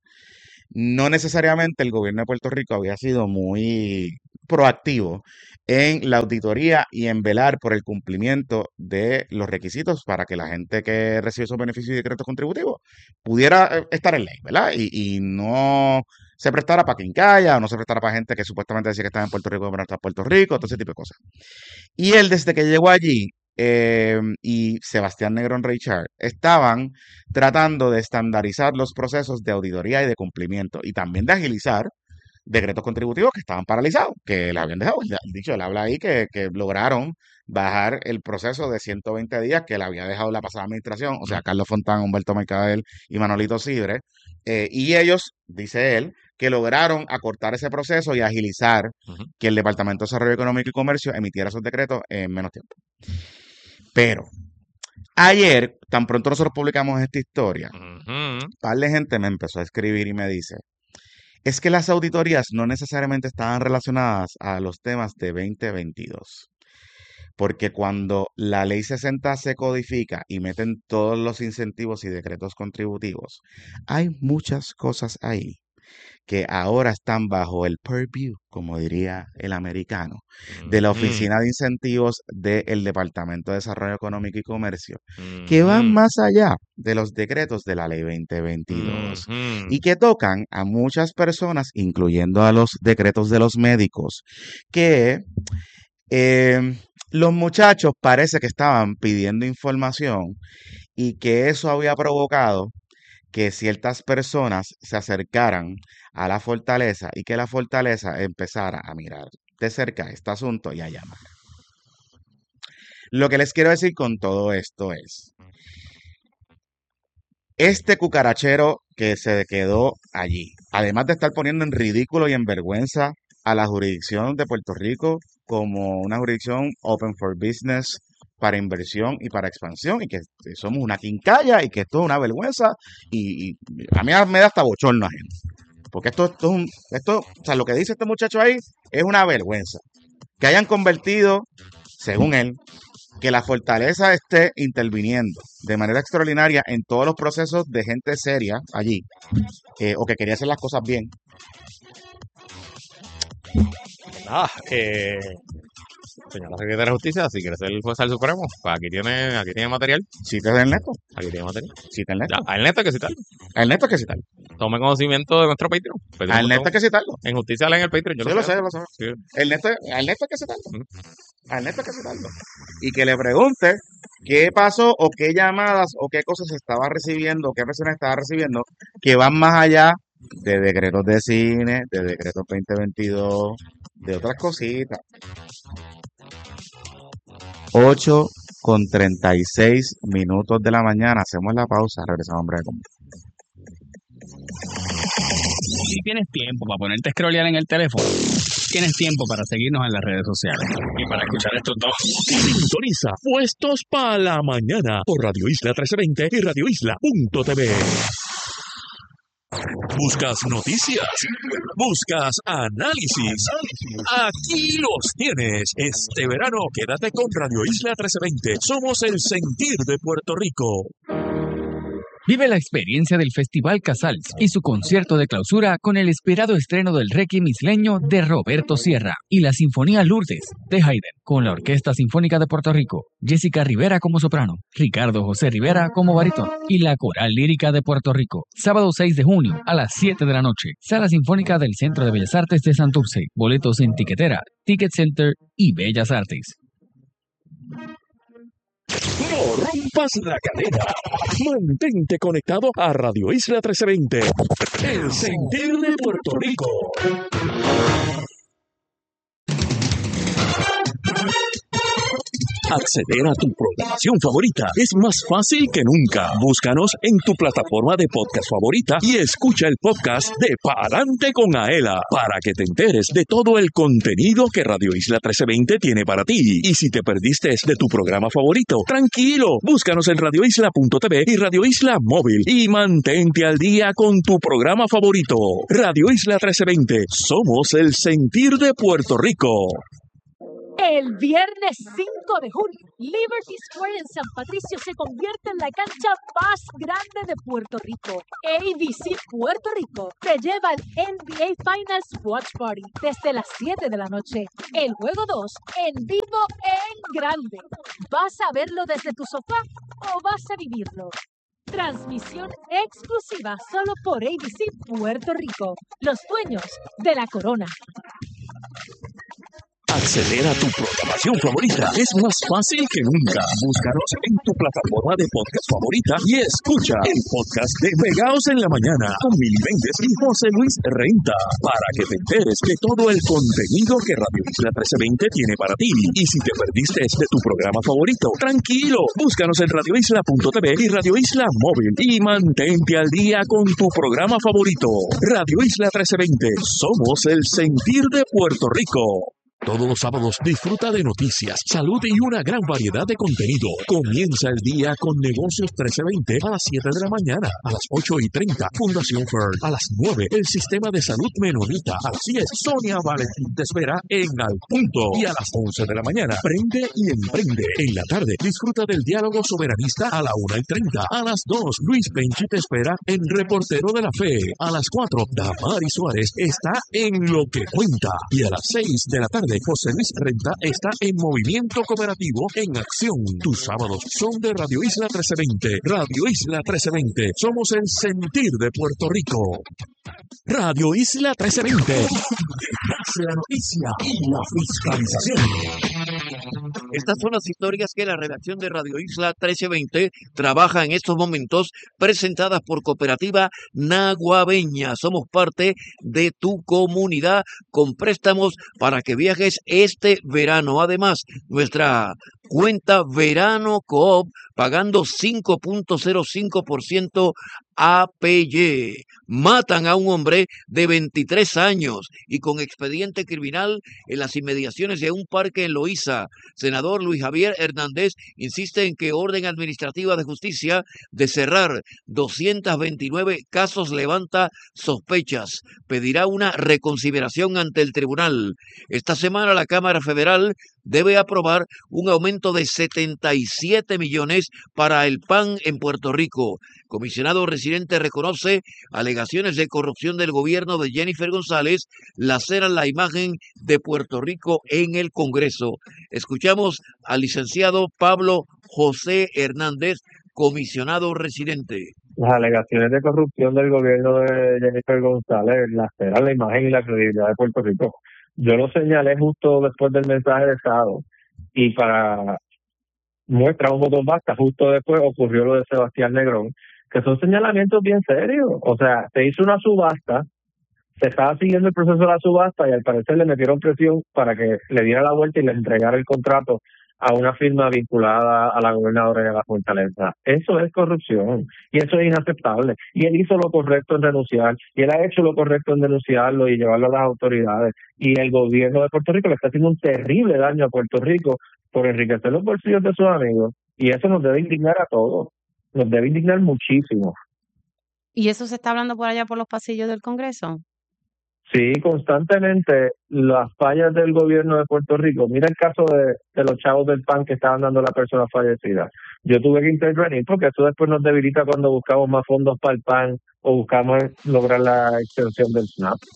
no necesariamente el gobierno de Puerto Rico había sido muy proactivo en la auditoría y en velar por el cumplimiento de los requisitos para que la gente que recibe esos beneficios y decretos contributivos pudiera eh, estar en ley, ¿verdad? Y, y no se prestara para quincalla o no se prestara para gente que supuestamente decía que estaba en Puerto Rico pero no está en Puerto Rico, todo ese tipo de cosas. Y él, desde que llegó allí, eh, y Sebastián Negrón Reichard estaban tratando de estandarizar los procesos de auditoría y de cumplimiento y también de agilizar decretos contributivos que estaban paralizados, que le habían dejado. Dicho, él habla ahí que, que lograron bajar el proceso de ciento veinte días que le había dejado la pasada administración, o sea, Carlos Fontán, Humberto Mercadel y Manolito Sidre, eh, y ellos, dice él, que lograron acortar ese proceso y agilizar Ujú. que el Departamento de Desarrollo Económico y Comercio emitiera esos decretos en menos tiempo. Pero ayer, tan pronto nosotros publicamos esta historia, Ujú. un par de gente me empezó a escribir y me dice, es que las auditorías no necesariamente estaban relacionadas a los temas de veinte veintidós. Porque cuando la ley sesenta se codifica y meten todos los incentivos y decretos contributivos, hay muchas cosas ahí que ahora están bajo el purview, como diría el americano, de la Ujú. Oficina de Incentivos del Departamento de Desarrollo Económico y Comercio, que van Ujú. más allá de los decretos de la ley veinte veintidós Ujú. y que tocan a muchas personas, incluyendo a los decretos de los médicos, que eh, los muchachos parece que estaban pidiendo información y que eso había provocado que ciertas personas se acercaran a la fortaleza y que la fortaleza empezara a mirar de cerca este asunto y a llamar. Lo que les quiero decir con todo esto es, este cucarachero que se quedó allí, además de estar poniendo en ridículo y en vergüenza a la jurisdicción de Puerto Rico como una jurisdicción open for business para inversión y para expansión, y que somos una quincalla y que esto es una vergüenza, y, y a mí me da hasta bochorno ajeno. Porque esto, esto es un, esto, o sea, lo que dice este muchacho ahí es una vergüenza. Que hayan convertido, según él, que la fortaleza esté interviniendo de manera extraordinaria en todos los procesos de gente seria allí, eh, o que quería hacer las cosas bien. Ah, eh, señora secretaria de Justicia, si quiere ser el juez del Supremo, pues aquí tiene, aquí tiene material. Cita a Ernesto, Aquí tiene material. cita a Ernesto. Ya, a Ernesto hay que citarlo. A Ernesto hay que citarlo. Tome conocimiento de nuestro Patreon. Pedimos A Ernesto hay todo. que citarlo. En justicia leen el Patreon. Yo Yo lo sé, sé. yo lo sé. Sí. Ernesto, a Ernesto hay que citarlo. Ujú. A Ernesto hay que citarlo. Y que le pregunte qué pasó o qué llamadas o qué cosas estaba recibiendo, qué personas estaba recibiendo que van más allá de decretos de cine, de decretos veinte veintidós, de otras cositas. ocho con treinta y seis minutos de la mañana. Hacemos la pausa. Regresamos en breve. Si tienes tiempo para ponerte a scrollear en el teléfono, tienes tiempo para seguirnos en las redes sociales y para escuchar estos dos. Sintoniza Puestos para la Mañana por Radio Isla trece veinte y radio isla punto t v. ¿Buscas noticias? ¿Buscas análisis? Aquí los tienes. Este verano quédate con Radio Isla trece veinte. Somos el sentir de Puerto Rico. Vive la experiencia del Festival Casals y su concierto de clausura con el esperado estreno del Requiem isleño de Roberto Sierra y la Sinfonía Lourdes de Haydn con la Orquesta Sinfónica de Puerto Rico, Jessica Rivera como soprano, Ricardo José Rivera como barítono y la Coral Lírica de Puerto Rico. Sábado seis de junio a las siete de la noche. Sala Sinfónica del Centro de Bellas Artes de Santurce. Boletos en Tiquetera, Ticket Center y Bellas Artes. No rompas la cadena. Mantente conectado a Radio Isla trece veinte. El sentir de Puerto Rico. Acceder a tu programación favorita es más fácil que nunca. Búscanos en tu plataforma de podcast favorita y escucha el podcast de Pa'lante con Aela para que te enteres de todo el contenido que Radio Isla trece veinte tiene para ti. Y si te perdiste de tu programa favorito, tranquilo, búscanos en radio isla punto t v y Radio Isla Móvil y mantente al día con tu programa favorito. Radio Isla trece veinte, somos el sentir de Puerto Rico. El viernes cinco de junio, Liberty Square en San Patricio se convierte en la cancha más grande de Puerto Rico. A B C Puerto Rico te lleva al N B A Finals Watch Party desde las siete de la noche. El juego dos en vivo en grande. ¿Vas a verlo desde tu sofá o vas a vivirlo? Transmisión exclusiva solo por A B C Puerto Rico, los dueños de la corona. Acceder a tu programación favorita es más fácil que nunca. Búscanos en tu plataforma de podcast favorita y escucha el podcast de Pegaos en la Mañana con Mili Méndez y José Luis Renta para que te enteres de todo el contenido que Radio Isla trece veinte tiene para ti. Y si te perdiste de tu programa favorito, tranquilo, búscanos en radio isla punto t v y Radio Isla Móvil y mantente al día con tu programa favorito. Radio Isla trece veinte, somos el sentir de Puerto Rico. Todos los sábados disfruta de noticias, salud y una gran variedad de contenido. Comienza el día con Negocios trece veinte a las siete de la mañana, a las ocho y treinta, Fundación Fern, a las nueve, el Sistema de Salud Menonita, a las diez, Sonia Valentín te espera en Al Punto, y a las once de la mañana, Prende y Emprende. En la tarde, disfruta del diálogo soberanista a la una y treinta, a las dos, Luis Penchi te espera en Reportero de la Fe, a las cuatro, Damari Suárez está en Lo que Cuenta, y a las seis de la tarde, José Luis Renta está en Movimiento Cooperativo en Acción. Tus sábados son de Radio Isla trece veinte. Radio Isla trece veinte. Somos el sentir de Puerto Rico. Radio Isla trece veinte. La noticia y la fiscalización. Estas son las historias que la redacción de Radio Isla trece veinte trabaja en estos momentos, presentadas por Cooperativa Naguabeña. Somos parte de tu comunidad con préstamos para que viajes este verano. Además, nuestra cuenta Verano Coop pagando cinco punto cero cinco por ciento A P Y. Matan a un hombre de veintitrés años y con expediente criminal en las inmediaciones de un parque en Loíza. Senador Luis Javier Hernández insiste en que orden administrativa de justicia de cerrar doscientos veintinueve casos levanta sospechas. Pedirá una reconsideración ante el tribunal. Esta semana la Cámara Federal debe aprobar un aumento de setenta y siete millones para el P A N en Puerto Rico. Comisionado residente reconoce alegaciones de corrupción del gobierno de Jennifer González laceran la imagen de Puerto Rico en el Congreso. Escuchamos al licenciado Pablo José Hernández, comisionado residente. Las alegaciones de corrupción del gobierno de Jennifer González laceran la imagen y la credibilidad de Puerto Rico. Yo lo señalé justo después del mensaje de Estado y para muestra un botón basta, justo después ocurrió lo de Sebastián Negrón, que son señalamientos bien serios. O sea, se hizo una subasta, se estaba siguiendo el proceso de la subasta y al parecer le metieron presión para que le diera la vuelta y le entregara el contrato a una firma vinculada a la gobernadora de la Fortaleza. Eso es corrupción y eso es inaceptable. Y él hizo lo correcto en renunciar y él ha hecho lo correcto en denunciarlo y llevarlo a las autoridades. Y el gobierno de Puerto Rico le está haciendo un terrible daño a Puerto Rico por enriquecer los bolsillos de sus amigos. Y eso nos debe indignar a todos. Nos debe indignar muchísimo. ¿Y eso se está hablando por allá por los pasillos del Congreso? Sí, constantemente las fallas del gobierno de Puerto Rico. Mira el caso de, de los chavos del P A N que estaban dando a la persona fallecida. Yo tuve que intervenir porque eso después nos debilita cuando buscamos más fondos para el P A N o buscamos lograr la extensión del S N A P.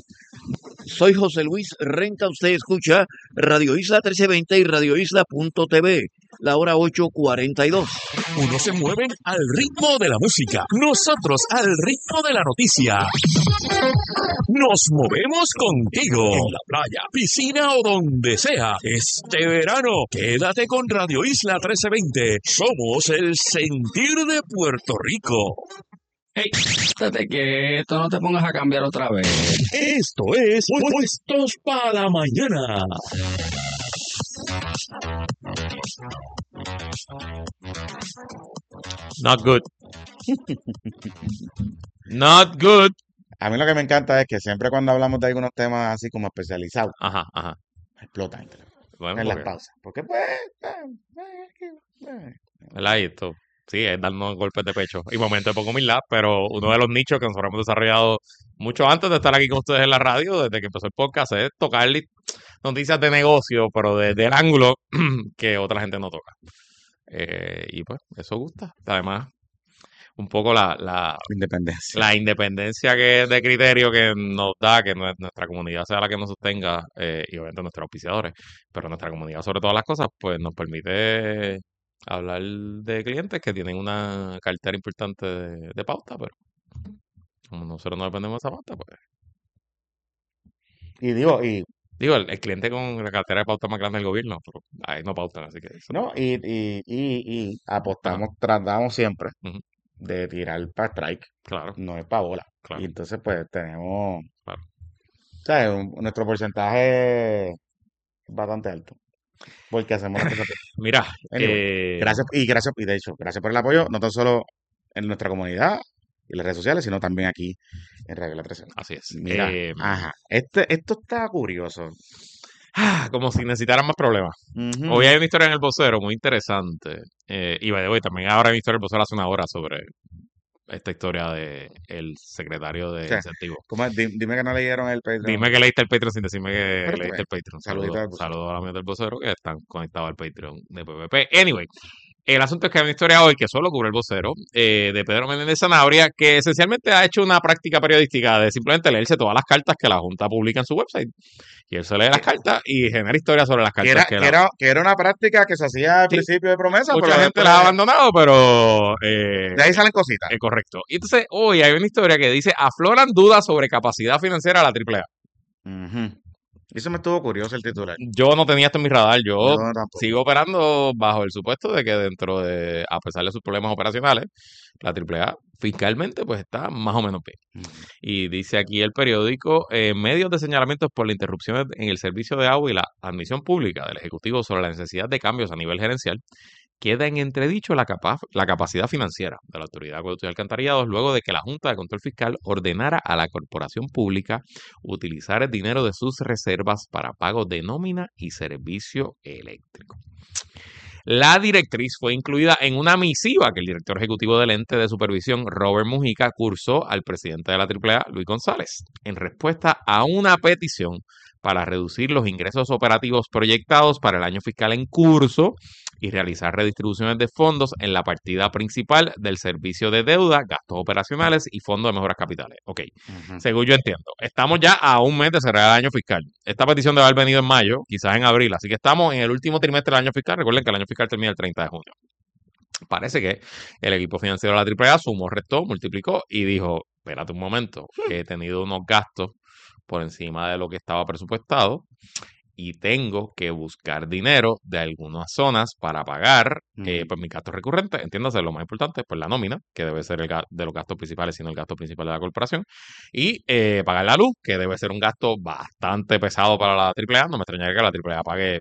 Soy José Luis Renta, usted escucha Radio Isla trece veinte y radio isla punto t v, la hora ocho cuarenta y dos. Unos se mueven al ritmo de la música, nosotros al ritmo de la noticia. Nos movemos contigo, en la playa, piscina o donde sea. Este verano, quédate con Radio Isla trece veinte. Somos el sentir de Puerto Rico. Hey, estate quieto, no te pongas a cambiar otra vez. Esto es Puestos para la Mañana. Not good. Not good. A mí lo que me encanta es que siempre cuando hablamos de algunos temas así como especializados, Ajá, ajá. explotan el teléfono Bueno, en las porque, pausas. Porque pues... eh, eh, eh, ¿verdad? Y esto, sí, es darnos golpes de pecho y momentos de poca humildad, pero uno de los nichos que nosotros hemos desarrollado mucho antes de estar aquí con ustedes en la radio, desde que empezó el podcast, es tocarle noticias de negocio, pero desde el ángulo que otra gente no toca. Eh, y pues, eso gusta. Además, un poco la, la, Independencia. la independencia que de criterio que nos da, que nue- nuestra comunidad sea la que nos sostenga, eh, y obviamente nuestros auspiciadores, pero nuestra comunidad sobre todas las cosas, pues nos permite hablar de clientes que tienen una cartera importante de, de pauta, pero como nosotros no dependemos de esa pauta, pues Y digo, y digo, el, el cliente con la cartera de pauta más grande del gobierno, pero ahí no pautan, así que eso no, y, y, y, y Ajá. apostamos, tratamos siempre Ujú. de tirar para strike, Claro, no es para bola. claro, Y entonces pues tenemos, claro. ¿sabes? Un- nuestro porcentaje es bastante alto. Porque hacemos las cosas bien. Mira, Anyway, eh, gracias, y gracias, y de hecho, gracias por el apoyo, no tan solo en nuestra comunidad y las redes sociales, sino también aquí en Radio La trece. así es. Mira, Eh, ajá, este, esto está curioso. ah, como si necesitaran más problemas. Ujú. Hoy hay una historia en el vocero muy interesante. Eh, y by the way, también ahora hay una historia en el vocero hace una hora sobre esta historia de el secretario de O sea, incentivos. ¿cómo es? Di- Dime que no leyeron el Patreon. Dime que leíste el Patreon sin decirme que Pero leíste pues, el Patreon. saludito Saludos al vocero. saludos a los amigos del vocero que están conectados al Patreon de P P P. Anyway, el asunto es que hay una historia hoy que solo cubre el vocero, eh, de Pedro Menéndez Zanabria, que esencialmente ha hecho una práctica periodística de simplemente leerse todas las cartas que la Junta publica en su website. Y él se lee las cartas y genera historias sobre las Que cartas era, que que, la- era, que era una práctica que se hacía al Sí. principio de promesa, mucha pero gente después la ha abandonado, pero eh, de ahí salen cositas. es correcto. Y entonces hoy hay una historia que dice, afloran dudas sobre capacidad financiera de la triple A. Ujú. Eso me estuvo curioso el titular. Yo no tenía esto en mi radar, yo Yo tampoco. sigo operando bajo el supuesto de que dentro de, a pesar de sus problemas operacionales, la triple A fiscalmente pues está más o menos bien. Ujú. Y dice aquí el periódico, eh, medios de señalamientos por la interrupción en el servicio de agua y la admisión pública del Ejecutivo sobre la necesidad de cambios a nivel gerencial, queda en entredicho la, capa- la capacidad financiera de la Autoridad de Acueductos y Alcantarillados luego de que la Junta de Control Fiscal ordenara a la corporación pública utilizar el dinero de sus reservas para pagos de nómina y servicio eléctrico. La directriz fue incluida en una misiva que el director ejecutivo del ente de supervisión, Robert Mujica, cursó al presidente de la triple A, Luis González, en respuesta a una petición para reducir los ingresos operativos proyectados para el año fiscal en curso y realizar redistribuciones de fondos en la partida principal del servicio de deuda, gastos operacionales y fondo de mejoras capitales. Ok, Ujú. según yo entiendo, estamos ya a un mes de cerrar el año fiscal. Esta petición debe haber venido en mayo, quizás en abril, así que estamos en el último trimestre del año fiscal. Recuerden que el año fiscal termina el treinta de junio. Parece que el equipo financiero de la triple A sumó, restó, multiplicó y dijo, espérate un momento, que he tenido unos gastos por encima de lo que estaba presupuestado y tengo que buscar dinero de algunas zonas para pagar eh, Ujú. pues mis gastos recurrentes, entiéndase, lo más importante, pues la nómina, que debe ser el ga- de los gastos principales, sino el gasto principal de la corporación, y eh, pagar la luz, que debe ser un gasto bastante pesado para la triple A. No me extrañaría que la triple A pague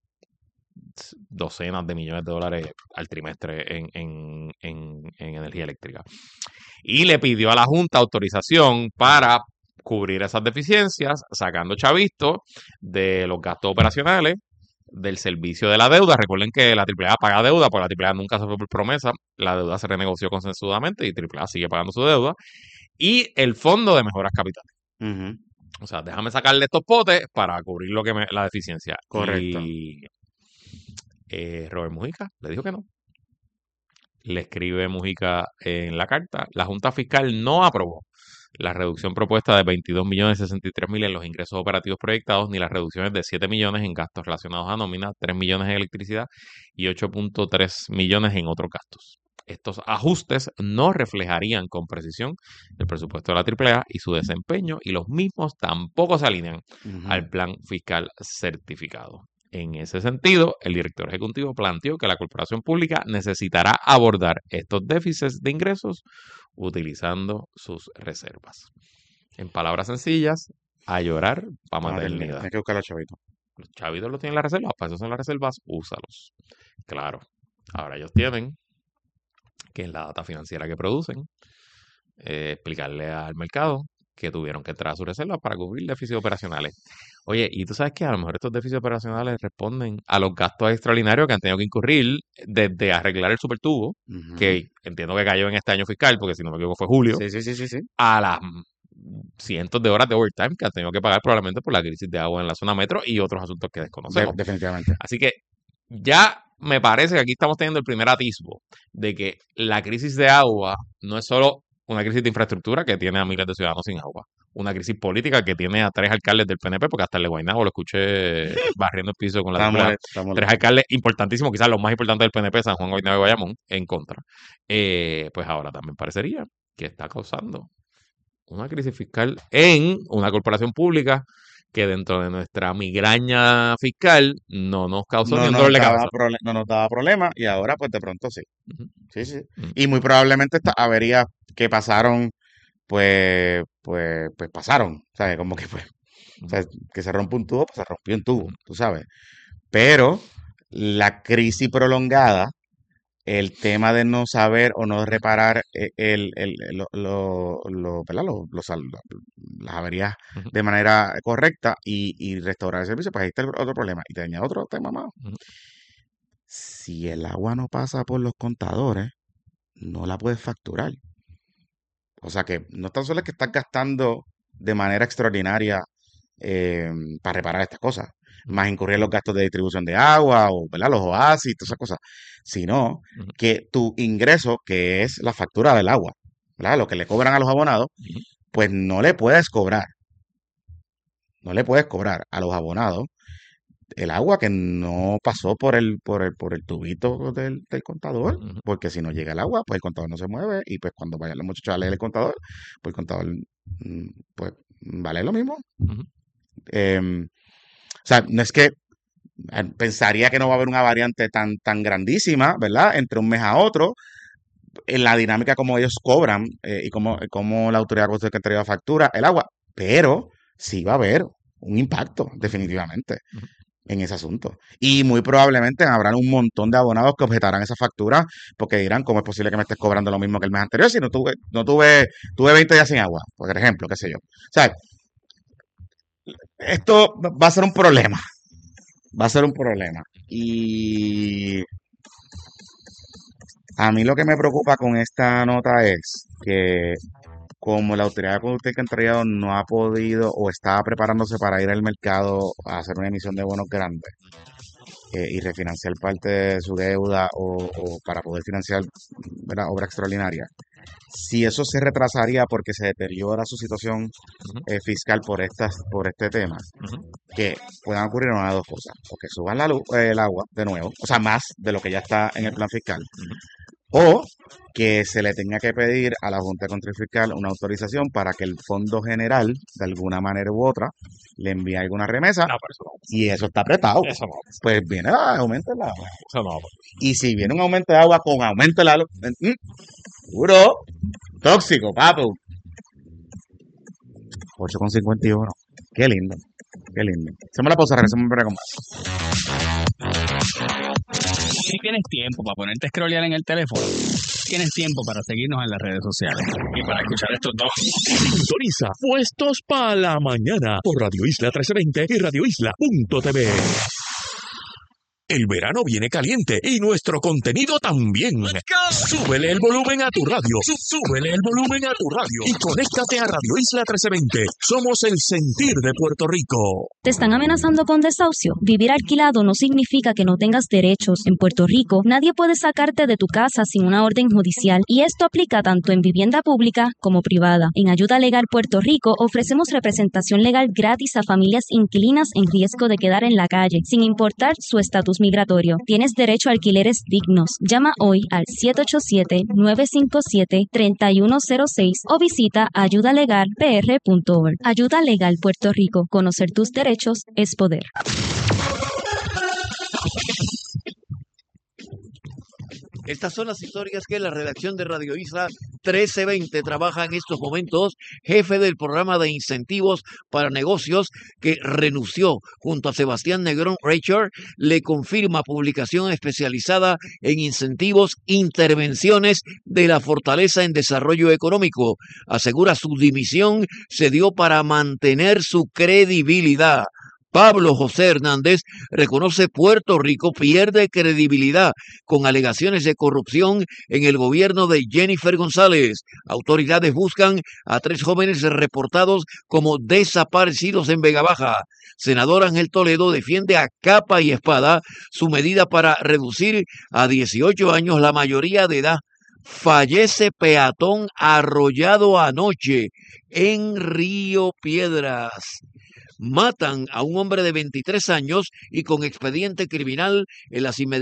docenas de millones de dólares al trimestre en, en, en, en energía eléctrica. Y le pidió a la Junta autorización para cubrir esas deficiencias, sacando chavisto de los gastos operacionales, del servicio de la deuda. Recuerden que la triple A paga deuda, porque la triple A nunca se fue por promesa, la deuda se renegoció consensudamente y triple A sigue pagando su deuda, y el fondo de mejoras capitales. Ujú. O sea, déjame sacarle estos potes para cubrir lo que me, la deficiencia. Correcto. Y eh, Robert Mujica le dijo que no. Le escribe Mujica en la carta, la Junta Fiscal no aprobó la reducción propuesta de veintidós millones sesenta y tres mil en los ingresos operativos proyectados, ni las reducciones de siete millones en gastos relacionados a nómina, tres millones en electricidad y ocho punto tres millones en otros gastos. Estos ajustes no reflejarían con precisión el presupuesto de la triple A y su desempeño, y los mismos tampoco se alinean Ujú. al plan fiscal certificado. En ese sentido, el director ejecutivo planteó que la corporación pública necesitará abordar estos déficits de ingresos utilizando sus reservas. En palabras sencillas, a llorar para Vamos a terminar. maternidad. Tienes que buscar los chavitos. Los chavitos los tienen en las reservas, para eso son las reservas, úsalos. Claro, ahora ellos tienen que en la data financiera que producen, eh, explicarle al mercado que tuvieron que entrar a sus reservas para cubrir déficits operacionales. Oye, y tú sabes que a lo mejor estos déficits operacionales responden a los gastos extraordinarios que han tenido que incurrir desde arreglar el supertubo, Ujú. que entiendo que cayó en este año fiscal, porque si no me equivoco fue julio, Sí, sí, sí, sí, sí. a las cientos de horas de overtime que han tenido que pagar probablemente por la crisis de agua en la zona metro y otros asuntos que De- desconocemos. definitivamente. Así que ya me parece que aquí estamos teniendo el primer atisbo de que la crisis de agua no es solo una crisis de infraestructura que tiene a miles de ciudadanos sin agua, una crisis política que tiene a tres alcaldes del P N P, porque hasta el de Guaynabo lo escuché barriendo el piso con la Está triple A. molesto, está Tres molesto. alcaldes importantísimos, quizás los más importantes del P N P, San Juan, Guaynabo y Bayamón, en contra. Eh, pues ahora también parecería que está causando una crisis fiscal en una corporación pública que dentro de nuestra migraña fiscal no nos causó No ni un nos dolor de daba cabeza. prole- no nos daba problema y ahora pues de pronto sí. Ujú, Sí, sí. ujú. Y muy probablemente estas averías que pasaron, pues, pues, pues pasaron. ¿Sabes? Como que pues, o sea, que se rompe un tubo, pues se rompió un tubo, tú sabes. Pero la crisis prolongada, el tema de no saber o no reparar eh, el, el, el- lo, lo- lo- ¿verdad? Lo- los al- las averías Ujú, de manera correcta y, y restaurar el servicio, pues ahí está el otro problema. Y te añado otro tema más. ujú. Si el agua no pasa por los contadores, no la puedes facturar. O sea que no tan solo es que estás gastando de manera extraordinaria eh, para reparar estas cosas, más incurrir en los gastos de distribución de agua o ¿verdad? Los oasis, todas esas cosas, sino Ujú, que tu ingreso, que es la factura del agua, ¿verdad? Lo que le cobran a los abonados, ujú. pues no le puedes cobrar, no le puedes cobrar a los abonados el agua que no pasó por el, por el, por el tubito del, del contador, Ujú. porque si no llega el agua, pues el contador no se mueve, y pues cuando vayan los muchachos a leer el contador, pues el contador, mm, pues, vale lo mismo. Ujú. Em, o sea, no es que eh, pensaría que no va a haber una variante tan, tan grandísima, ¿verdad? Entre un mes a otro, en la dinámica como ellos cobran eh, y como, como la autoridad secretaria factura el agua, pero sí va a haber un impacto, definitivamente, Ujú. en ese asunto. Y muy probablemente habrán un montón de abonados que objetarán esa factura porque dirán, ¿cómo es posible que me estés cobrando lo mismo que el mes anterior si no tuve, no tuve, tuve veinte días sin agua? Por ejemplo, qué sé yo. O sea, esto va a ser un problema. Va a ser un problema. Y a mí lo que me preocupa con esta nota es que como la autoridad de conducta y contrariado no ha podido o está preparándose para ir al mercado a hacer una emisión de bonos grandes eh, y refinanciar parte de su deuda o, o para poder financiar, ¿verdad? Obra extraordinaria. Si eso se retrasaría porque se deteriora su situación Ujú, eh, fiscal por estas, por este tema, ujú. que puedan ocurrir una de dos cosas, o que suban la luz, eh, el agua de nuevo, o sea, más de lo que ya está en el plan fiscal, o que se le tenga que pedir a la Junta de Control Fiscal una autorización para que el Fondo General, de alguna manera u otra, le envíe alguna remesa, No, pero eso no va a pasar. y eso está apretado. Eso no va a pasar. Pues viene el aumento del agua. Eso no va a pasar. Y si viene un aumento de agua con aumento de la luz, mm, duro, tóxico, papu. ocho con cincuenta y uno. Qué lindo, qué lindo. Hacemos la pausa, regresamos en breve con más. Si tienes tiempo para ponerte a scrollear en el teléfono, tienes tiempo para seguirnos en las redes sociales y para escuchar estos dos. Sintoniza Puestos para la Mañana por Radio Isla trece veinte y radio isla punto t v. El verano viene caliente y nuestro contenido también. Súbele el volumen a tu radio. Súbele el volumen a tu radio. Y conéctate a Radio Isla trece veinte. Somos el sentir de Puerto Rico. ¿Te están amenazando con desahucio? Vivir alquilado no significa que no tengas derechos. En Puerto Rico, nadie puede sacarte de tu casa sin una orden judicial. Y esto aplica tanto en vivienda pública como privada. En Ayuda Legal Puerto Rico ofrecemos representación legal gratis a familias inquilinas en riesgo de quedar en la calle, sin importar su estatus migratorio. Tienes derecho a alquileres dignos. Llama hoy al siete ocho siete, nueve cinco siete, tres uno cero seis o visita ayuda legal p r punto org. Ayuda Legal Puerto Rico. Conocer tus derechos es poder. Estas son las historias que la redacción de Radio Isla trece veinte trabaja en estos momentos jefe del programa de incentivos para negocios que renunció junto a Sebastián Negrón Reicher, le confirma publicación especializada en incentivos, intervenciones de la Fortaleza en Desarrollo Económico. Asegura su dimisión se dio para mantener su credibilidad. Pablo José Hernández reconoce Puerto Rico pierde credibilidad con alegaciones de corrupción en el gobierno de Jennifer González. Autoridades buscan a tres jóvenes reportados como desaparecidos en Vega Baja. Senador Ángel Toledo defiende a capa y espada su medida para reducir a dieciocho años la mayoría de edad. Fallece peatón arrollado anoche en Río Piedras. Matan a un hombre de veintitrés años y con expediente criminal en las inmediaciones